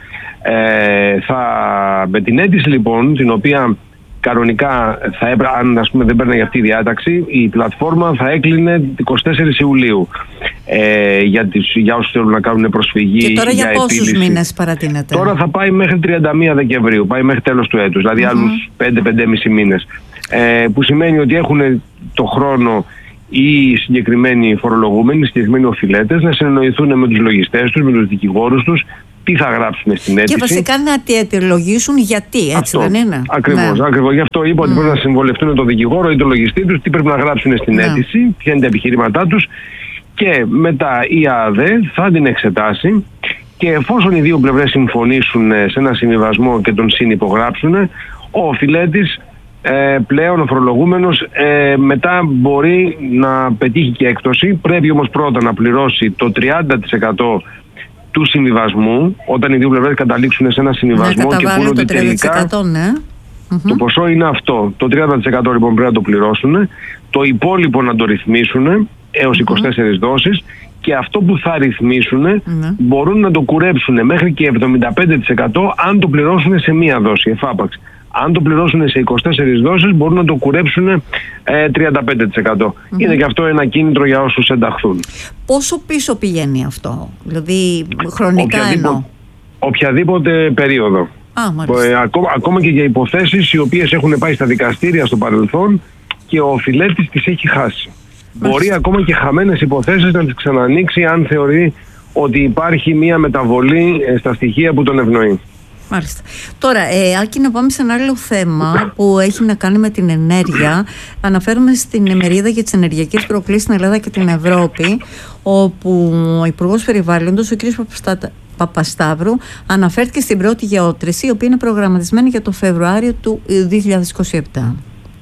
Ε, θα, με την αίτηση λοιπόν, την οποία κανονικά θα έπρεπε, αν ας πούμε δεν παίρνει αυτή η διάταξη, η πλατφόρμα θα έκλεινε εικοστή τέταρτη Ιουλίου ε, για, τις, για όσους θέλουν να κάνουν προσφυγή. Και τώρα για, για πόσους επίλυση. μήνες παρατείνεται? Τώρα θα πάει μέχρι τριάντα μία Δεκεμβρίου, πάει μέχρι τέλος του έτους, δηλαδή mm-hmm. άλλους πέντε με πέντε και μισό μήνες. Ε, που σημαίνει ότι έχουν το χρόνο οι συγκεκριμένοι φορολογούμενοι, οι συγκεκριμένοι οφειλέτες να συνεννοηθούν με τους λογιστές τους, με τους δικηγόρους τους, τι θα γράψουν στην αίτηση. Και βασικά να τη αιτιολογήσουν γιατί, έτσι αυτό, δεν είναι? Ακριβώς, ναι. ακριβώς. Γι' αυτό είπα mm. ότι πρέπει να συμβολευτούν τον δικηγόρο ή τον λογιστή τους, τι πρέπει να γράψουν στην ναι. αίτηση, ποια είναι τα επιχειρήματά τους, και μετά η ΑΔΕ θα την εξετάσει και εφόσον οι δύο πλευρές συμφωνήσουν σε ένα συμβιβασμό και τον συνυπογράψουν, ο οφειλέτης Ε, πλέον ο φορολογούμενος ε, μετά μπορεί να πετύχει και έκπτωση. Πρέπει όμως πρώτα να πληρώσει το τριάντα τοις εκατό του συμβιβασμού, όταν οι δύο πλευρές καταλήξουν σε ένα συμβιβασμό ναι, και πούν ότι τελικά ναι. το ποσό είναι αυτό. Το τριάντα τοις εκατό λοιπόν πρέπει να το πληρώσουν, το υπόλοιπο να το ρυθμίσουν έως είκοσι τέσσερις mm-hmm. δόσεις, και αυτό που θα ρυθμίσουν mm-hmm. μπορούν να το κουρέψουν μέχρι και εβδομήντα πέντε τοις εκατό αν το πληρώσουν σε μία δόση εφάπαξ. Αν το πληρώσουν σε είκοσι τέσσερις δόσεις μπορούν να το κουρέψουν ε, τριάντα πέντε τοις εκατό. Mm-hmm. Είναι και αυτό ένα κίνητρο για όσους ενταχθούν. Πόσο πίσω πηγαίνει αυτό, δηλαδή χρονικά οποιαδήποτε, εννοώ? Οποιαδήποτε περίοδο. Α, ε, ακόμα, ακόμα και για υποθέσεις οι οποίες έχουν πάει στα δικαστήρια στο παρελθόν και ο οφειλέτης τις έχει χάσει. Μάλιστα. Μπορεί ακόμα και χαμένες υποθέσεις να τις ξανανοίξει αν θεωρεί ότι υπάρχει μια μεταβολή ε, στα στοιχεία που τον ευνοεί. Μάλιστα. Τώρα, ε, Άκη, να πάμε σε ένα άλλο θέμα που έχει να κάνει με την ενέργεια. Αναφέρομαι στην ημερίδα για τις ενεργειακές προκλήσεις στην Ελλάδα και την Ευρώπη, όπου ο Υπουργός Περιβάλλοντος, ο κ. Παπασταύρου, αναφέρθηκε στην πρώτη γεώτρηση, η οποία είναι προγραμματισμένη για το Φεβρουάριο του δύο χιλιάδες είκοσι επτά.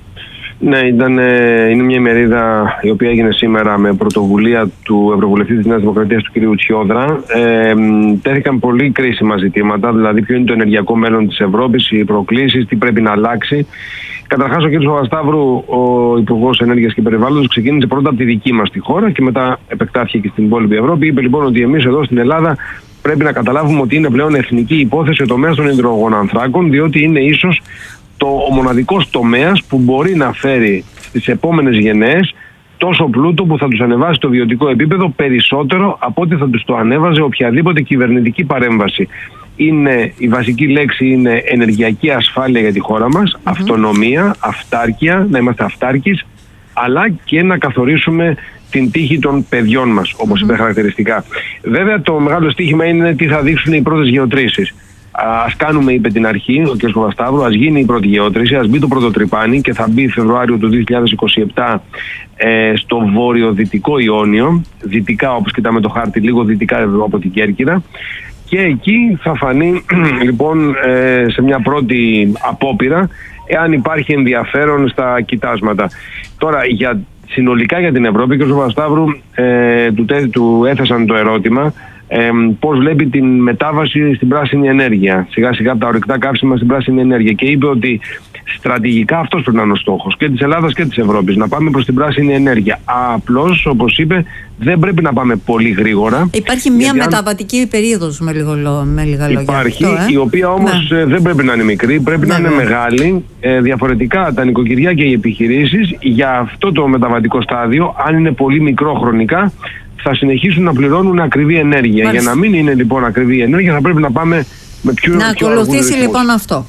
Ναι, ήταν, είναι μια ημερίδα η οποία έγινε σήμερα με πρωτοβουλία του Ευρωβουλευτή της Νέας Δημοκρατίας, του κ. Τσιόδρα. Ε, τέθηκαν πολύ κρίσιμα ζητήματα, δηλαδή ποιο είναι το ενεργειακό μέλλον της Ευρώπης, οι προκλήσεις, τι πρέπει να αλλάξει. Καταρχάς, ο κ. Παπασταύρου, ο Υπουργός Ενέργειας και Περιβάλλοντος, ξεκίνησε πρώτα από τη δική μας τη χώρα και μετά επεκτάθηκε και στην υπόλοιπη Ευρώπη. Είπε λοιπόν ότι εμείς εδώ στην Ελλάδα πρέπει να καταλάβουμε ότι είναι πλέον εθνική υπόθεση ο τομέας των υδρογονανθράκων, διότι είναι ίσως το, ο μοναδικός τομέας που μπορεί να φέρει στις επόμενες γενναίες τόσο πλούτο που θα τους ανεβάσει το βιωτικό επίπεδο περισσότερο από ό,τι θα τους το ανέβαζε οποιαδήποτε κυβερνητική παρέμβαση. Είναι, η βασική λέξη είναι ενεργειακή ασφάλεια για τη χώρα μας, mm-hmm. αυτονομία, αυτάρκεια, να είμαστε αυτάρκεις, αλλά και να καθορίσουμε την τύχη των παιδιών μας, όπως mm-hmm. είπε χαρακτηριστικά. Βέβαια το μεγάλο στοίχημα είναι τι θα δείξουν οι πρώτες γεωτρήσεις. Ας κάνουμε, είπε την αρχή ο κ. Παπασταύρου, ας γίνει η πρώτη γεώτρηση, ας μπει το πρώτο τρυπάνι και θα μπει Φεβρουάριο του δύο χιλιάδες είκοσι επτά ε, στο βόρειο-δυτικό Ιόνιο, δυτικά όπως κοιτάμε το χάρτη, λίγο δυτικά από την Κέρκυρα, και εκεί θα φανεί λοιπόν ε, σε μια πρώτη απόπειρα εάν υπάρχει ενδιαφέρον στα κοιτάσματα. Τώρα για, συνολικά για την Ευρώπη, ο κ. Παπασταύρου ε, του, του έθεσαν το ερώτημα Ε, πώς βλέπει την μετάβαση στην πράσινη ενέργεια, σιγά σιγά από τα ορυκτά καύσιμα στην πράσινη ενέργεια, και είπε ότι στρατηγικά αυτός πρέπει να είναι ο στόχος και της Ελλάδας και της Ευρώπης, να πάμε προς την πράσινη ενέργεια. Απλώς, όπως είπε, δεν πρέπει να πάμε πολύ γρήγορα. Υπάρχει μια μεταβατική αν... περίοδος με, λίγο, με λίγα λόγια. Υπάρχει, αυτό, ε? η οποία όμως ναι. δεν πρέπει να είναι μικρή, πρέπει ναι, να είναι ναι. μεγάλη. Ε, διαφορετικά τα νοικοκυριά και οι επιχειρήσεις για αυτό το μεταβατικό στάδιο, αν είναι πολύ μικρό χρονικά, θα συνεχίσουν να πληρώνουν ακριβή ενέργεια. Μάλιστα. Για να μην είναι λοιπόν ακριβή ενέργεια, θα πρέπει να πάμε με πιο Να πιο ακολουθήσει λοιπόν αυτό.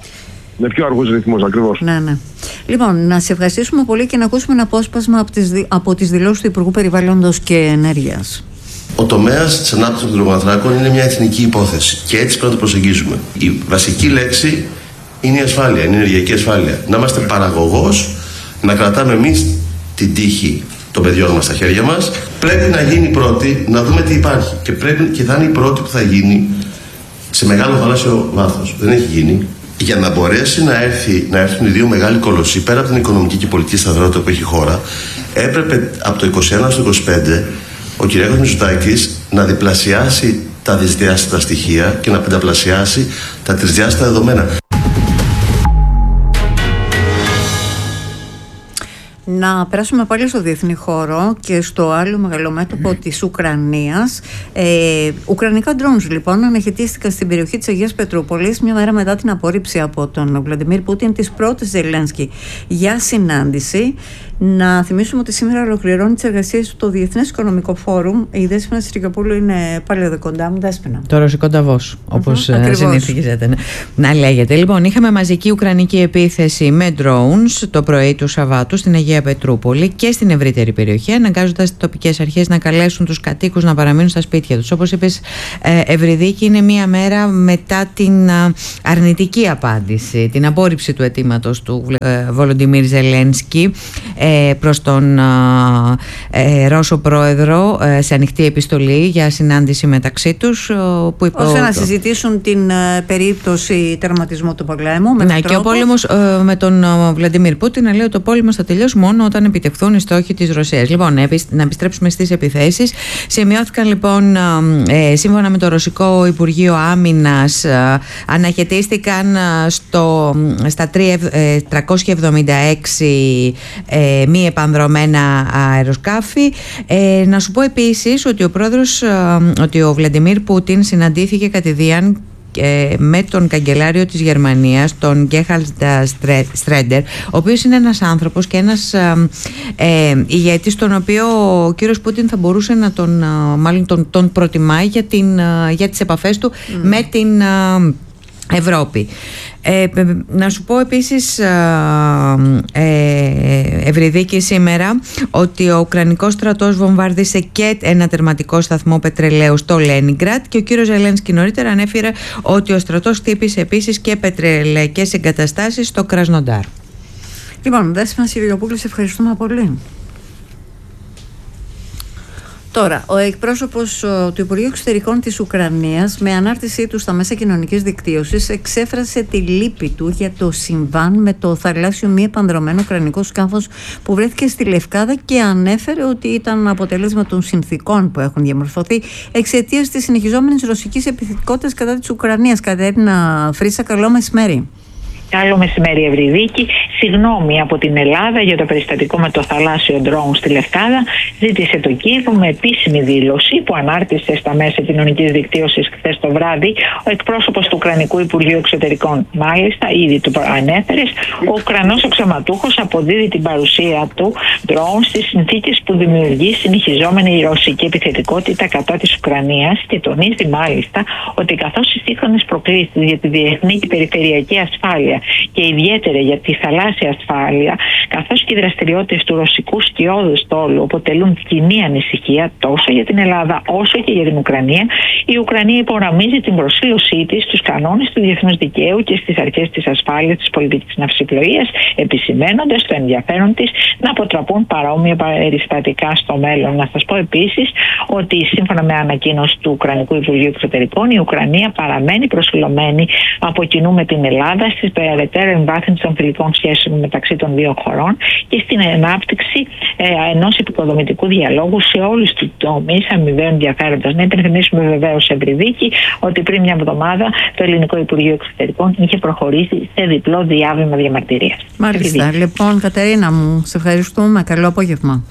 Με πιο αργούς ρυθμούς, ακριβώς. Ναι, ναι. Λοιπόν, να σε ευχαριστήσουμε πολύ και να ακούσουμε ένα απόσπασμα από τις, από τις δηλώσεις του Υπουργού Περιβάλλοντος και Ενέργειας. Ο τομέας της ανάπτυξης των υδρογονανθράκων είναι μια εθνική υπόθεση και έτσι πρέπει να το προσεγγίζουμε. Η βασική λέξη είναι η ασφάλεια, είναι η ενεργειακή ασφάλεια. Να είμαστε παραγωγός, να κρατάμε εμείς την τύχη των παιδιών μας στα χέρια μας. Πρέπει να γίνει πρώτη, να δούμε τι υπάρχει. Και, πρέπει, και θα είναι η πρώτη που θα γίνει σε μεγάλο θαλάσσιο βάθος. Δεν έχει γίνει. για να μπορέσει να, έρθει, να έρθουν οι δύο μεγάλοι κολοσσοί πέρα από την οικονομική και πολιτική σταθερότητα που έχει η χώρα, έπρεπε από το είκοσι ένα στο είκοσι πέντε ο Κυριάκος Μητσοτάκης να διπλασιάσει τα δυσδιάστατα στοιχεία και να πενταπλασιάσει τα τρισδιάστατα δεδομένα. Να περάσουμε πάλι στο διεθνή χώρο και στο άλλο μεγαλομέτωπο της Ουκρανίας. Ε, ουκρανικά drones λοιπόν αναχαιτίστηκαν στην περιοχή της Αγίας Πετρούπολης μια μέρα μετά την απόρριψη από τον Βλαντιμίρ Πούτιν της πρώτης Ζελένσκι για συνάντηση. Να θυμίσουμε ότι σήμερα ολοκληρώνει τις εργασίες του το Διεθνές Οικονομικό Φόρουμ. Η Δέσποινα Συρικοπούλου είναι πάλι εδώ κοντά μου. Δέσποινα. Το ρωσικό Νταβός, όπως uh-huh, συνηθίζεται να λέγεται. Λοιπόν, είχαμε μαζική ουκρανική επίθεση με drones το πρωί του Σαββάτου στην Αγία Πετρούπολη και στην ευρύτερη περιοχή, αναγκάζοντας τις τοπικές αρχές να καλέσουν τους κατοίκους να παραμείνουν στα σπίτια τους. Όπως είπες, Ευρυδίκη, είναι μία μέρα μετά την αρνητική απάντηση, την απόρριψη του αιτήματος του Βολοντιμίρ Ζελένσκι προς τον ε, Ρώσο πρόεδρο ε, σε ανοιχτή επιστολή για συνάντηση μεταξύ τους που υπό... ώστε να συζητήσουν την ε, περίπτωση τερματισμού του πολέμου με ναι, και ο πόλεμος ε, με τον Βλαντιμίρ Πούτιν να λέει ότι ο πόλεμος θα τελειώσει μόνο όταν επιτευχθούν οι στόχοι της Ρωσίας. Λοιπόν, να επιστρέψουμε στις επιθέσεις. Σημειώθηκαν λοιπόν ε, σύμφωνα με το Ρωσικό Υπουργείο Άμυνας, ε, αναχαιτίστηκαν στο, στα τριακόσια εβδομήντα έξι ε, μη επανδρωμένα αεροσκάφη. Ε, να σου πω επίσης ότι ο πρόεδρος, ότι ο Βλαντιμίρ Πούτιν συναντήθηκε κατηδίαν με τον καγκελάριο της Γερμανίας, τον Γκέρχαρντ Στρέντερ, ο οποίος είναι ένας άνθρωπος και ένας ε, ηγέτης, τον οποίο ο κύριος Πούτιν θα μπορούσε να τον, μάλλον τον, τον προτιμάει για, την, για τις επαφές του mm. με την Ευρώπη. Ε, να σου πω επίσης, ε, Ευρυδίκη, σήμερα ότι ο Ουκρανικός στρατός βομβάρδισε και ένα τερματικό σταθμό πετρελαίου στο Λένιγκραντ και ο κύριος Ζελένσκι νωρίτερα ανέφερε ότι ο στρατός χτύπησε επίσης και πετρελαϊκές εγκαταστάσεις στο Κρασνοντάρ. Λοιπόν, Δέσποινα Συρικοπούλου, σε ευχαριστούμε πολύ. Τώρα, ο εκπρόσωπος του Υπουργείου Εξωτερικών της Ουκρανίας, με ανάρτησή του στα μέσα κοινωνικής δικτύωσης, εξέφρασε τη λύπη του για το συμβάν με το θαλάσσιο μη επανδρωμένο ουκρανικό σκάφος που βρέθηκε στη Λευκάδα και ανέφερε ότι ήταν αποτέλεσμα των συνθήκων που έχουν διαμορφωθεί εξαιτίας της συνεχιζόμενης ρωσικής επιθετικότητας κατά της Ουκρανίας. Κατέρινα Φρίτσα, καλό μεσημέρι. Καλό μεσημέρι, Ευρυδίκη. Συγγνώμη από την Ελλάδα για το περιστατικό με το θαλάσσιο ντρόουν στη Λευκάδα. Ζήτησε το Κίεβο με επίσημη δήλωση που ανάρτησε στα μέσα κοινωνικής δικτύωσης χθες το βράδυ ο εκπρόσωπος του Ουκρανικού Υπουργείου Εξωτερικών. Μάλιστα, ήδη το ανέφερες, ο Ουκρανός αξιωματούχος αποδίδει την παρουσία του ντρόουν στις συνθήκες που δημιουργεί συνεχιζόμενη η ρωσική επιθετικότητα κατά της Ουκρανίας και τονίζει μάλιστα ότι καθώς οι σύγχρονες προκλήσεις για τη διεθνή και περιφερειακή ασφάλεια και ιδιαίτερα για τη θαλάσσια ασφάλεια, καθώς και οι δραστηριότητες του ρωσικού σκιώδου στόλου αποτελούν κοινή ανησυχία τόσο για την Ελλάδα όσο και για την Ουκρανία, η Ουκρανία υπογραμμίζει την προσήλωσή της στους κανόνες του διεθνούς δικαίου και στις αρχές της ασφάλειας της πολιτικής ναυσιπλοείας, επισημαίνοντας το ενδιαφέρον της να αποτραπούν παρόμοια περιστατικά στο μέλλον. Να σας πω επίσης ότι σύμφωνα με ανακοίνωση του Ουκρανικού Υπουργείου Εξωτερικών, η Ουκρανία παραμένει προσιλωμένη από κοινού με την Ελλάδα στις περαιτέρω εμβάθυνση των φιλικών σχέσεων μεταξύ των δύο χωρών και στην ανάπτυξη ε, ενός επικοδομητικού διαλόγου σε όλους τους τομείς αμοιβαίου ενδιαφέροντος. Να υπενθυμίσουμε βεβαίως, Ευρυδίκη, ότι πριν μια εβδομάδα το Ελληνικό Υπουργείο Εξωτερικών είχε προχωρήσει σε διπλό διάβημα διαμαρτυρίας. Μάλιστα. Ευρυδίκη. Λοιπόν, Κατερίνα μου, σε ευχαριστούμε. Καλό απόγευμα.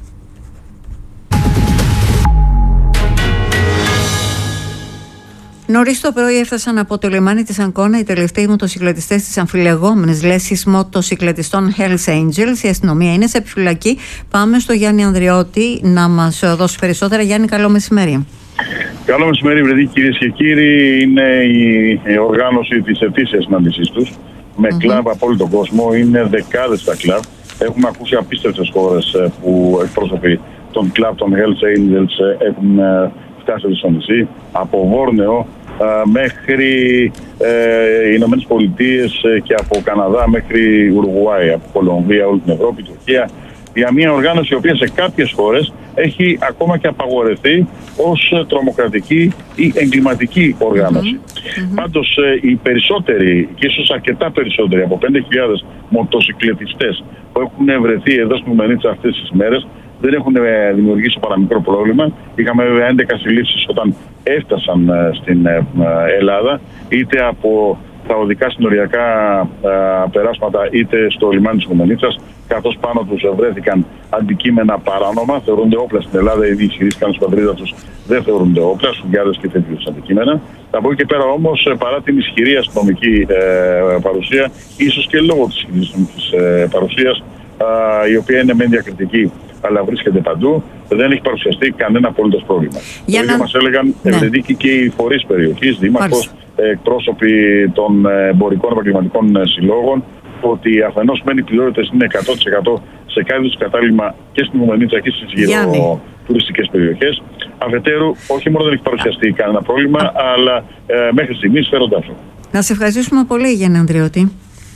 Νωρίς το πρωί έφτασαν από το λιμάνι της Αγκώνα οι τελευταίοι μοτοσυκλετιστές της αμφιλεγόμενης λέσχης μοτοσυκλετιστών Hells Angels. Η αστυνομία είναι σε επιφυλακή. Πάμε στο Γιάννη Ανδριώτη να μας δώσει περισσότερα. Γιάννη, καλό μεσημέρι. Καλό μεσημέρι, βρεδί, κυρίες και κύριοι. Είναι η οργάνωση της ετήσιας συνάντησής τους με mm-hmm. κλαμπ από όλο τον κόσμο. Είναι δεκάδες τα κλαμπ. Έχουμε ακούσει απίστευτες χώρες που εκπρόσωποι των κλαμπ των Hells Angels έχουν φτάσει στο νησί. Από Βόρνεο μέχρι ε, Ηνωμένες Πολιτείες και από Καναδά μέχρι Ουρουγουάη, από Κολομβία, όλη την Ευρώπη, Τουρκία. για μια οργάνωση η οποία σε κάποιες χώρες έχει ακόμα και απαγορευτεί ως τρομοκρατική ή εγκληματική οργάνωση. Mm-hmm. Πάντως οι περισσότεροι, και ίσως αρκετά περισσότεροι από πέντε χιλιάδες μοτοσυκλετιστές που έχουν βρεθεί εδώ στην Ουμενίτσα αυτές τις μέρες, δεν έχουν δημιουργήσει παραμικρό πρόβλημα. Είχαμε βέβαια έντεκα συλλήψεις όταν έφτασαν στην Ελλάδα, είτε από τα οδικά συνοριακά περάσματα είτε στο λιμάνι της Ουμενίτσας, καθώς πάνω τους βρέθηκαν αντικείμενα παράνομα, θεωρούνται όπλα στην Ελλάδα, ήδη ισχυρίστηκαν στην πατρίδα τους, δεν θεωρούνται όπλα, σφουγγιάδες και τέτοιους αντικείμενα. Από εκεί και πέρα όμως, παρά την ισχυρή αστυνομική ε, παρουσία, ίσως και λόγω της ισχυρής αστυνομικής ε, παρουσίας, ε, η οποία είναι μεν διακριτική, αλλά βρίσκεται παντού, δεν έχει παρουσιαστεί κανένα απολύτως πρόβλημα. Για το ίδιο να... μας έλεγαν ναι. Ευρεδίκοι και οι φορείς περιοχής, δήμαρχος, εκπρόσωποι των εμπορικών επαγγελματικών συλλόγων, ότι αφενός μεν οι πληρότητες είναι εκατό τοις εκατό σε κάθε τους κατάλημα και στην Ουμενίτσα και στις γύρω τουριστικές περιοχές. Αφετέρου, όχι μόνο δεν έχει παρουσιαστεί κανένα πρόβλημα, Α. αλλά ε, μέχρι στιγμής φέρονται αυτό. Να σε ευχαριστήσουμε πολύ, Γιάννη Ανδριώτη.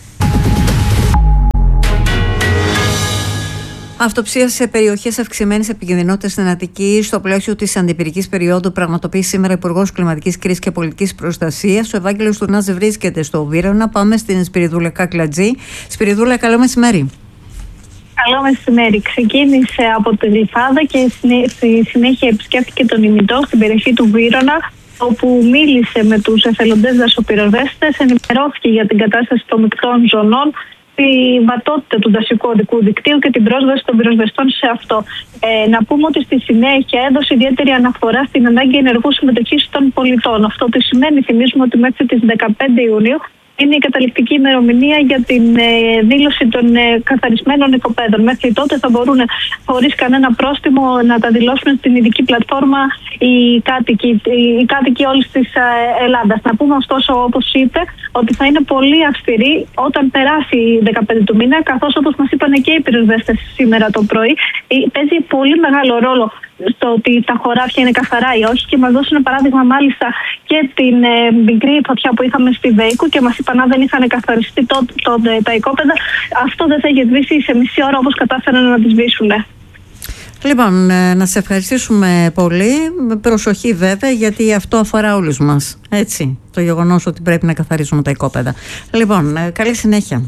Αυτοψία σε περιοχές αυξημένης επικινδυνότητας στην Αττική στο πλαίσιο της αντιπυρικής περίοδου πραγματοποιεί σήμερα Υπουργός Κλιματικής Κρίσης και Πολιτικής Προστασίας. Ο Ευάγγελος Τουρνάς βρίσκεται στο Βύρωνα. Πάμε στην Σπυριδούλα Κακλατζή. Σπυριδούλα, καλό μεσημέρι. Καλό μεσημέρι. Ξεκίνησε από τη Γλυφάδα και στη συνέχεια επισκέφθηκε τον Ημιτό στην περιοχή του Βύρωνα, όπου μίλησε με τους εθελοντές δασοπυροσβέστες, ενημερώθηκε για την κατάσταση των μεικτών ζωνών, τη βατότητα του δασικού οδικού δικτύου και την πρόσβαση των πυροσβεστών σε αυτό. Ε, να πούμε ότι στη συνέχεια έδωσε ιδιαίτερη αναφορά στην ανάγκη ενεργού συμμετοχής των πολιτών. Αυτό τι σημαίνει, θυμίζουμε ότι μέχρι τις δεκαπέντε Ιουνίου είναι η καταληκτική ημερομηνία για την ε, δήλωση των ε, καθαρισμένων οικοπαίδων. Μέχρι τότε θα μπορούν χωρίς κανένα πρόστιμο να τα δηλώσουν στην ειδική πλατφόρμα οι κάτοικοι, οι κάτοικοι όλης της ε, Ελλάδας. Να πούμε ωστόσο, όπως είπε, ότι θα είναι πολύ αυστηρή όταν περάσει η δεκαπέντε του μήνα, καθώς όπως μας είπαν και οι πυροσβέστες σήμερα το πρωί, παίζει πολύ μεγάλο ρόλο στο ότι τα χωράφια είναι καθαρά ή όχι, και μας δώσουν παράδειγμα μάλιστα και την ε, μικρή φωτιά που είχαμε στη Βέικο και μας είπαν αν δεν είχαν καθαριστεί τότε το, το, τα οικόπεδα, αυτό δεν θα είχε σβήσει σε μισή ώρα όπως κατάφεραν να τη σβήσουν. Λοιπόν, να σε ευχαριστήσουμε πολύ. Με προσοχή βέβαια, γιατί αυτό αφορά όλους μας. Έτσι, το γεγονός ότι πρέπει να καθαρίσουμε τα οικόπεδα. Λοιπόν, καλή συνέχεια.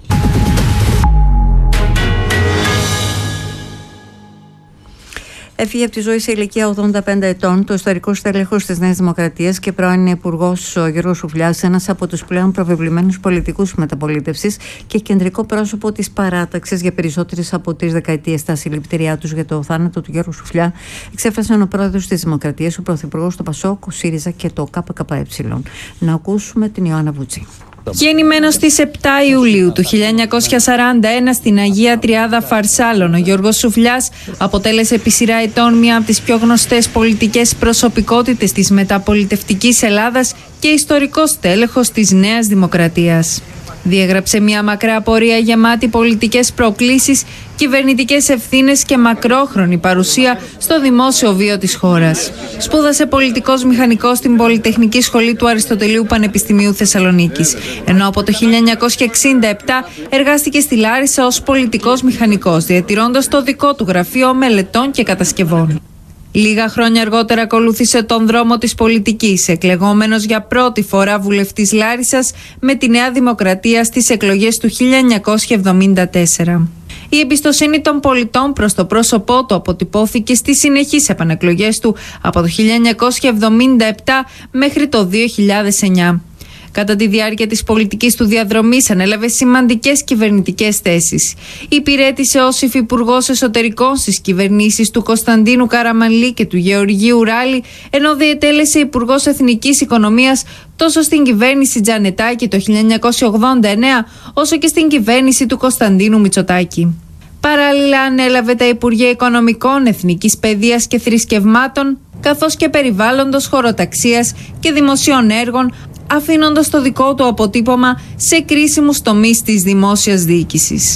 Έφυγε από τη ζωή σε ηλικία ογδόντα πέντε ετών το ιστορικό στέλεχος της Νέας Δημοκρατίας και πρώην υπουργός ο Γιώργος Σουφλιάς, ένας από τους πλέον προβεβλημένους πολιτικούς μεταπολίτευσης και κεντρικό πρόσωπο της παράταξης για περισσότερες από τρεις δεκαετίες. Τα συλληπιτήριά τους για το θάνατο του Γιώργου Σουφλιά εξέφρασαν ο πρόεδρος της Δημοκρατίας, ο πρωθυπουργός του ΠΑΣΟΚ, ο ΣΥΡΙΖΑ και το ΚΚΕ. Να ακούσουμε την Ιωάννα Βούτση. Γεννημένος στις επτά Ιουλίου του χίλια εννιακόσια σαράντα ένα στην Αγία Τριάδα Φαρσάλων, ο Γιώργος Σουφλιάς αποτέλεσε επί σειρά ετών μία από τις πιο γνωστές πολιτικές προσωπικότητες της μεταπολιτευτικής Ελλάδας και ιστορικός τέλεχος της Νέας Δημοκρατίας. Διέγραψε μια μακρά πορεία γεμάτη πολιτικές προκλήσεις, κυβερνητικές ευθύνες και μακρόχρονη παρουσία στο δημόσιο βίο της χώρας. Σπούδασε πολιτικός μηχανικός στην Πολυτεχνική Σχολή του Αριστοτελείου Πανεπιστημίου Θεσσαλονίκης, ενώ από το χίλια εννιακόσια εξήντα επτά εργάστηκε στη Λάρισα ως πολιτικός μηχανικός, διατηρώντας το δικό του γραφείο μελετών και κατασκευών. Λίγα χρόνια αργότερα ακολούθησε τον δρόμο της πολιτικής, εκλεγόμενος για πρώτη φορά βουλευτής Λάρισσας με τη Νέα Δημοκρατία στις εκλογές του χίλια εννιακόσια εβδομήντα τέσσερα. Η εμπιστοσύνη των πολιτών προς το πρόσωπό του αποτυπώθηκε στις συνεχείς επανεκλογές του από το χίλια εννιακόσια εβδομήντα επτά μέχρι το δύο χιλιάδες εννιά. Κατά τη διάρκεια της πολιτικής του διαδρομής ανέλαβε σημαντικές κυβερνητικές θέσεις. Υπηρέτησε ως υφυπουργός εσωτερικών στις κυβερνήσεις του Κωνσταντίνου Καραμανλή και του Γεωργίου Ράλη, ενώ διετέλεσε υπουργός εθνικής οικονομίας τόσο στην κυβέρνηση Τζανετάκη το χίλια εννιακόσια ογδόντα εννέα, όσο και στην κυβέρνηση του Κωνσταντίνου Μητσοτάκη. Παράλληλα ανέλαβε τα Υπουργεία Οικονομικών, Εθνικής Παιδείας και Θρησκευμάτων, καθώς και Περιβάλλοντος, Χωροταξίας και Δημοσίων Έργων, αφήνοντας το δικό του αποτύπωμα σε κρίσιμους τομείς της δημόσιας διοίκησης.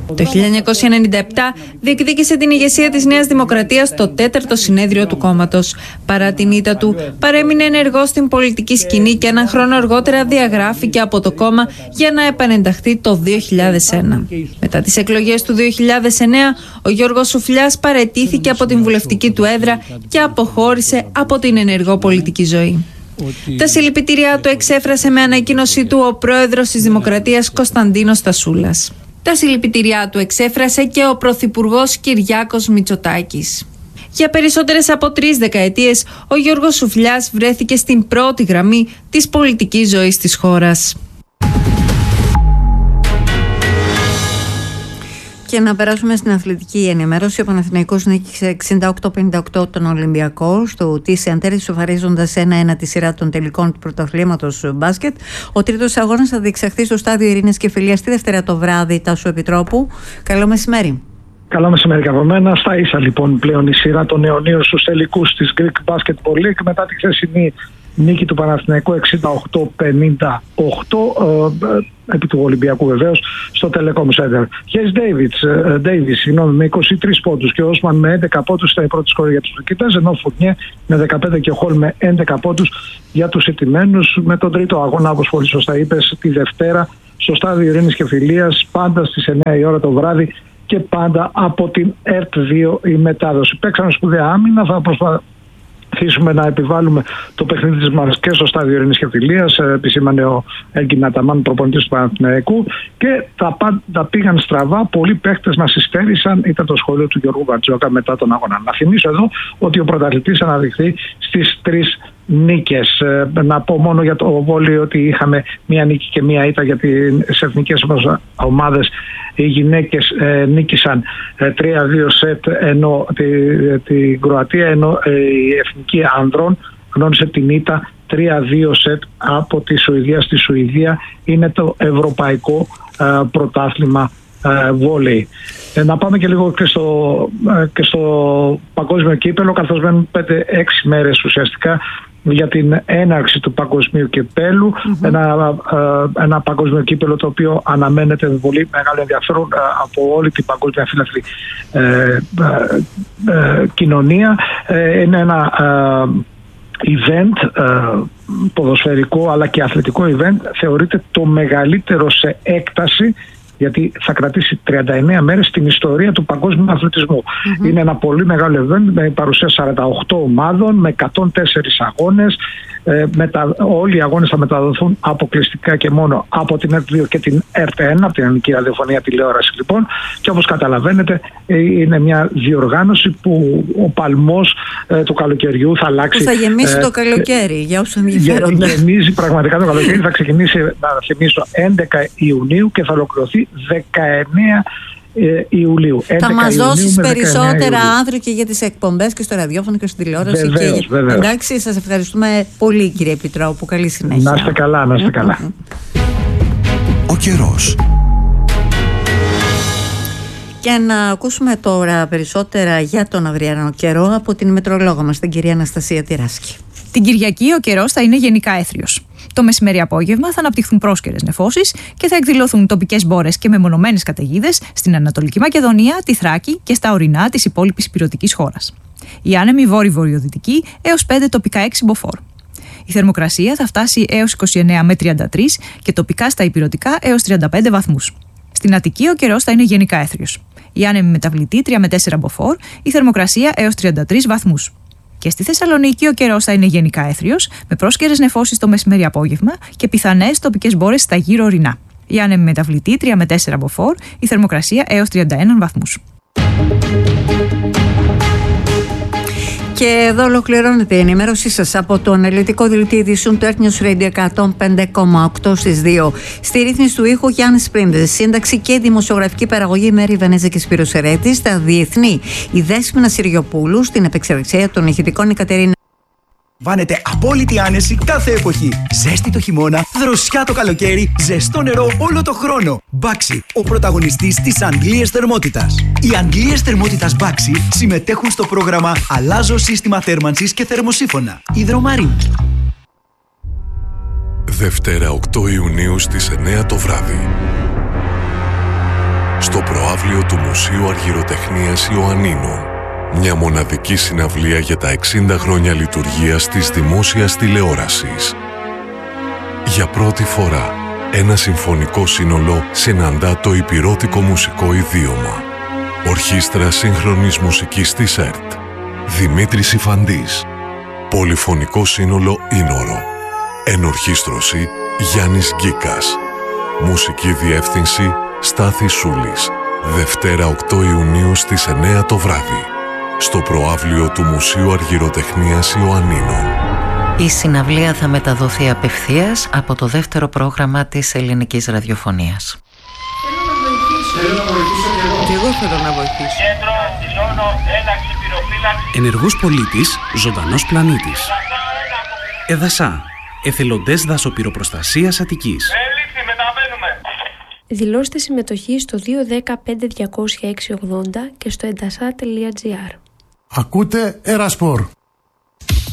Το χίλια εννιακόσια ενενήντα επτά διεκδίκησε την ηγεσία της Νέας Δημοκρατίας στο τέταρτο συνέδριο του κόμματος. Παρά την ήττα του, παρέμεινε ενεργός στην πολιτική σκηνή και έναν χρόνο αργότερα διαγράφηκε από το κόμμα για να επανενταχθεί το δύο χιλιάδες ένα. Μετά τις εκλογές του δύο χιλιάδες εννέα, ο Γιώργος Σουφλιάς παραιτήθηκε από την βουλευτική του έδρα και αποχώρησε από την ενεργό πολιτική ζωή. Τα συλληπιτήριά του εξέφρασε με ανακοίνωσή του ο πρόεδρος της Δημοκρατίας Κωνσταντίνος Τασούλας. Τα συλληπιτήριά του εξέφρασε και ο πρωθυπουργός Κυριάκος Μητσοτάκης. Για περισσότερες από τρεις δεκαετίες, ο Γιώργος Σουφλιάς βρέθηκε στην πρώτη γραμμή της πολιτικής ζωής της χώρας. Και να περάσουμε στην αθλητική ενημέρωση. Ο Παναθηναϊκός νίκησε εξήντα οκτώ πενήντα οκτώ τον Ολυμπιακό στο Τίση Αντέρη, σοφαρίζοντας ένα ένα τη σειρά των τελικών του πρωταθλήματος μπάσκετ. Ο τρίτος αγώνας θα διεξαχθεί στο Στάδιο Ειρήνης και Φιλίας τη Δευτέρα το βράδυ. Τάσου Επιτρόπου, καλό μεσημέρι. Καλό μεσημέρι από μένα. Στα ίσα λοιπόν πλέον η σειρά των αιωνίων στους τελικούς της Greek Basketball League μετά τη χθεσινή νίκη του Παναθηναϊκού εξήντα οκτώ πενήντα οκτώ ε, επί του Ολυμπιακού βεβαίως στο Telecom Center. Χέις Ντέιβιτς, συγγνώμη, με είκοσι τρεις πόντους και ο Όσμαν με έντεκα πόντους ήταν η πρώτη σκόρη για τους Τουρκίτες, ενώ ο Φουρνιέ με δεκαπέντε και ο Χολ με έντεκα πόντους για τους ηττημένους, με τον τρίτο αγώνα, όπως πολύ σωστά είπες, τη Δευτέρα στο Στάδιο Ειρήνης και Φιλίας, πάντα στις εννιά η ώρα το βράδυ και πάντα από την ΕΡΤ δύο η μετάδοση. Παίξαμε σπουδαία άμυνα, θα προσπαθήσουμε να επιβάλλουμε το παιχνίδι της μας και στο Στάδιο Ειρήνης και Φιλίας, επισήμανε ο Έγκιν Αταμάν, προπονητής του Παναθηναϊκού, και τα πάντα πήγαν στραβά. Πολλοί παίχτες μας υστέρησαν, ήταν το σχόλιο του Γιώργου Βαρτζόκα μετά τον αγώνα. Να θυμίσω εδώ ότι ο πρωταθλητής αναδειχθεί στις τρεις νίκες. Να πω μόνο για το βόλεϊ ότι είχαμε μία νίκη και μία ήττα για τις εθνικές ομάδες. Οι γυναίκες ε, νίκησαν ε, τρία δύο σετ ενώ την τη Κροατία, ενώ ε, η εθνική ανδρών γνώρισε την ήττα τρία δύο σετ από τη Σουηδία στη Σουηδία. Είναι το ευρωπαϊκό ε, πρωτάθλημα ε, βόλεϊ. Ε, να πάμε και λίγο και στο, ε, και στο παγκόσμιο κύπελο, καθώς μένουν πέντε έξι μέρες ουσιαστικά για την έναρξη του παγκοσμίου κυπέλου. Mm-hmm. Ένα, ένα παγκοσμίο κύπελο το οποίο αναμένεται με πολύ μεγάλο ενδιαφέρον από όλη την παγκόσμια φιλαθλή ε, ε, ε, κοινωνία. Ε, είναι ένα ε, event ε, ποδοσφαιρικό αλλά και αθλητικό event. Θεωρείται το μεγαλύτερο σε έκταση, γιατί θα κρατήσει τριάντα εννέα μέρες στην ιστορία του παγκόσμιου αθλητισμού. Mm-hmm. Είναι ένα πολύ μεγάλο event με παρουσία σαράντα οκτώ ομάδων, με εκατόν τέσσερις αγώνες. Ε, μετα... Όλοι οι αγώνες θα μεταδοθούν αποκλειστικά και μόνο από την ΕΡΤ δύο και την ΕΡΤ ένα, από την Ελληνική Ραδιοφωνία Τηλεόραση λοιπόν. Και όπως καταλαβαίνετε, ε, είναι μια διοργάνωση που ο παλμός ε, του καλοκαιριού θα αλλάξει. Που θα γεμίσει ε, το καλοκαίρι, ε, για όσους ενδιαφέρονται. Γεμίζει πραγματικά το καλοκαίρι. Θα ξεκινήσει, να θυμίσω, έντεκα Ιουνίου και θα ολοκληρωθεί δεκαεννέα Ιουλίου. Θα μας δώσεις περισσότερα άνδρο και για τις εκπομπές και στο ραδιόφωνο και στην τηλεόραση. Βεβαίως, και... βεβαίως. Εντάξει, σας ευχαριστούμε πολύ, κύριε Επιτρόπου. Καλή συνέχεια. Να είστε καλά, να είστε καλά. Ο καιρός. Και να ακούσουμε τώρα περισσότερα για τον αυριανό καιρό από την μετρολόγο μας, την κυρία Αναστασία Τυράσκη. Την Κυριακή ο καιρός θα είναι γενικά έθριος. Το μεσημέρι απόγευμα θα αναπτυχθούν πρόσκαιρες νεφώσεις και θα εκδηλωθούν τοπικές μπόρες και μεμονωμένες καταιγίδες στην Ανατολική Μακεδονία, τη Θράκη και στα ορεινά της υπόλοιπης ηπειρωτικής χώρας. Η άνεμη βόρειο-βορειοδυτική έως πέντε, τοπικά έξι μποφόρ. Η θερμοκρασία θα φτάσει έως είκοσι εννέα με τριάντα τρία και τοπικά στα ηπειρωτικά έως τριάντα πέντε βαθμούς. Στην Αττική ο καιρός θα είναι γενικά έθριος. Η άνεμη μεταβλητή τρία με τέσσερα μποφόρ, η θερμοκρασία έως τριάντα τρεις βαθμούς. Και στη Θεσσαλονίκη ο καιρός θα είναι γενικά έθριος, με πρόσκαιρες νεφώσεις το μεσημέρι απόγευμα και πιθανές τοπικές μπόρες στα γύρω ορεινά. Η άνεμη μεταβλητή τρία με τέσσερα μποφόρ, η θερμοκρασία έως τριάντα ένα βαθμούς. Και εδώ ολοκληρώνεται η ενημέρωσή σας από το αναλυτικό δελτίο ειδήσεων του Earth News Radio εκατόν πέντε κόμμα οκτώ στις δύο. Στη ρύθμιση του ήχου Γιάννης Πρίντες, σύνταξη και δημοσιογραφική παραγωγή Μέρη Βενέζα και Σπύρος Ερέτης, στα διεθνή η Δέσποινα Συριοπούλου, στην επεξεργασία των ηχητικών η Κατερίνα. Βάνετε απόλυτη άνεση κάθε εποχή. Ζέστη το χειμώνα, δροσιά το καλοκαίρι, ζεστό νερό όλο το χρόνο. Baxi, ο πρωταγωνιστής της Αγγλίας θερμότητας. Οι Αγγλίες θερμότητας Baxi συμμετέχουν στο πρόγραμμα Αλλάζω σύστημα θέρμανσης και θερμοσύφωνα. Υδρομαρίνη. Δευτέρα οκτώ Ιουνίου στις εννιά το βράδυ. Στο στο προαύλιο του Μουσείου Αργυροτεχνίας Ιωαννίνων. Μια μοναδική συναυλία για τα εξήντα χρόνια λειτουργίας της δημόσιας τηλεόρασης. Για πρώτη φορά, ένα συμφωνικό σύνολο συναντά το υπηρώτικο μουσικό ιδίωμα. Ορχήστρα σύγχρονης μουσικής της ΕΡΤ. Δημήτρης Ιφαντής. Πολυφωνικό σύνολο Ήνορο. Ενορχήστρωση Γιάννης Γκίκας. Μουσική διεύθυνση Στάθης Σούλης. Δευτέρα οκτώ Ιουνίου στις εννέα το βράδυ. Στο προαύλιο του Μουσείου Αργυροτεχνίας Ιωαννίνων. Η συναυλία θα μεταδοθεί απευθείας από το δεύτερο πρόγραμμα της ελληνικής ραδιοφωνίας. Θέλω να βοηθήσω και εγώ. Και εγώ θέλω να βοηθήσω. Κέντρο, δηλώνω, ένταξη, πυροφύλαξη. Ενεργός πολίτης, ζωντανός πλανήτης. ΕΔΑΣΑ, εθελοντές δασοπυροπροστασίας Αττικής. Έληξη, μεταβαίνουμε. Δηλώστε συμμετοχή στο δύο ένα μηδέν πέντε διακόσια έξι ογδόντα και στο εντασά τελεία τζι άρ. Ακούτε Ερασπορ.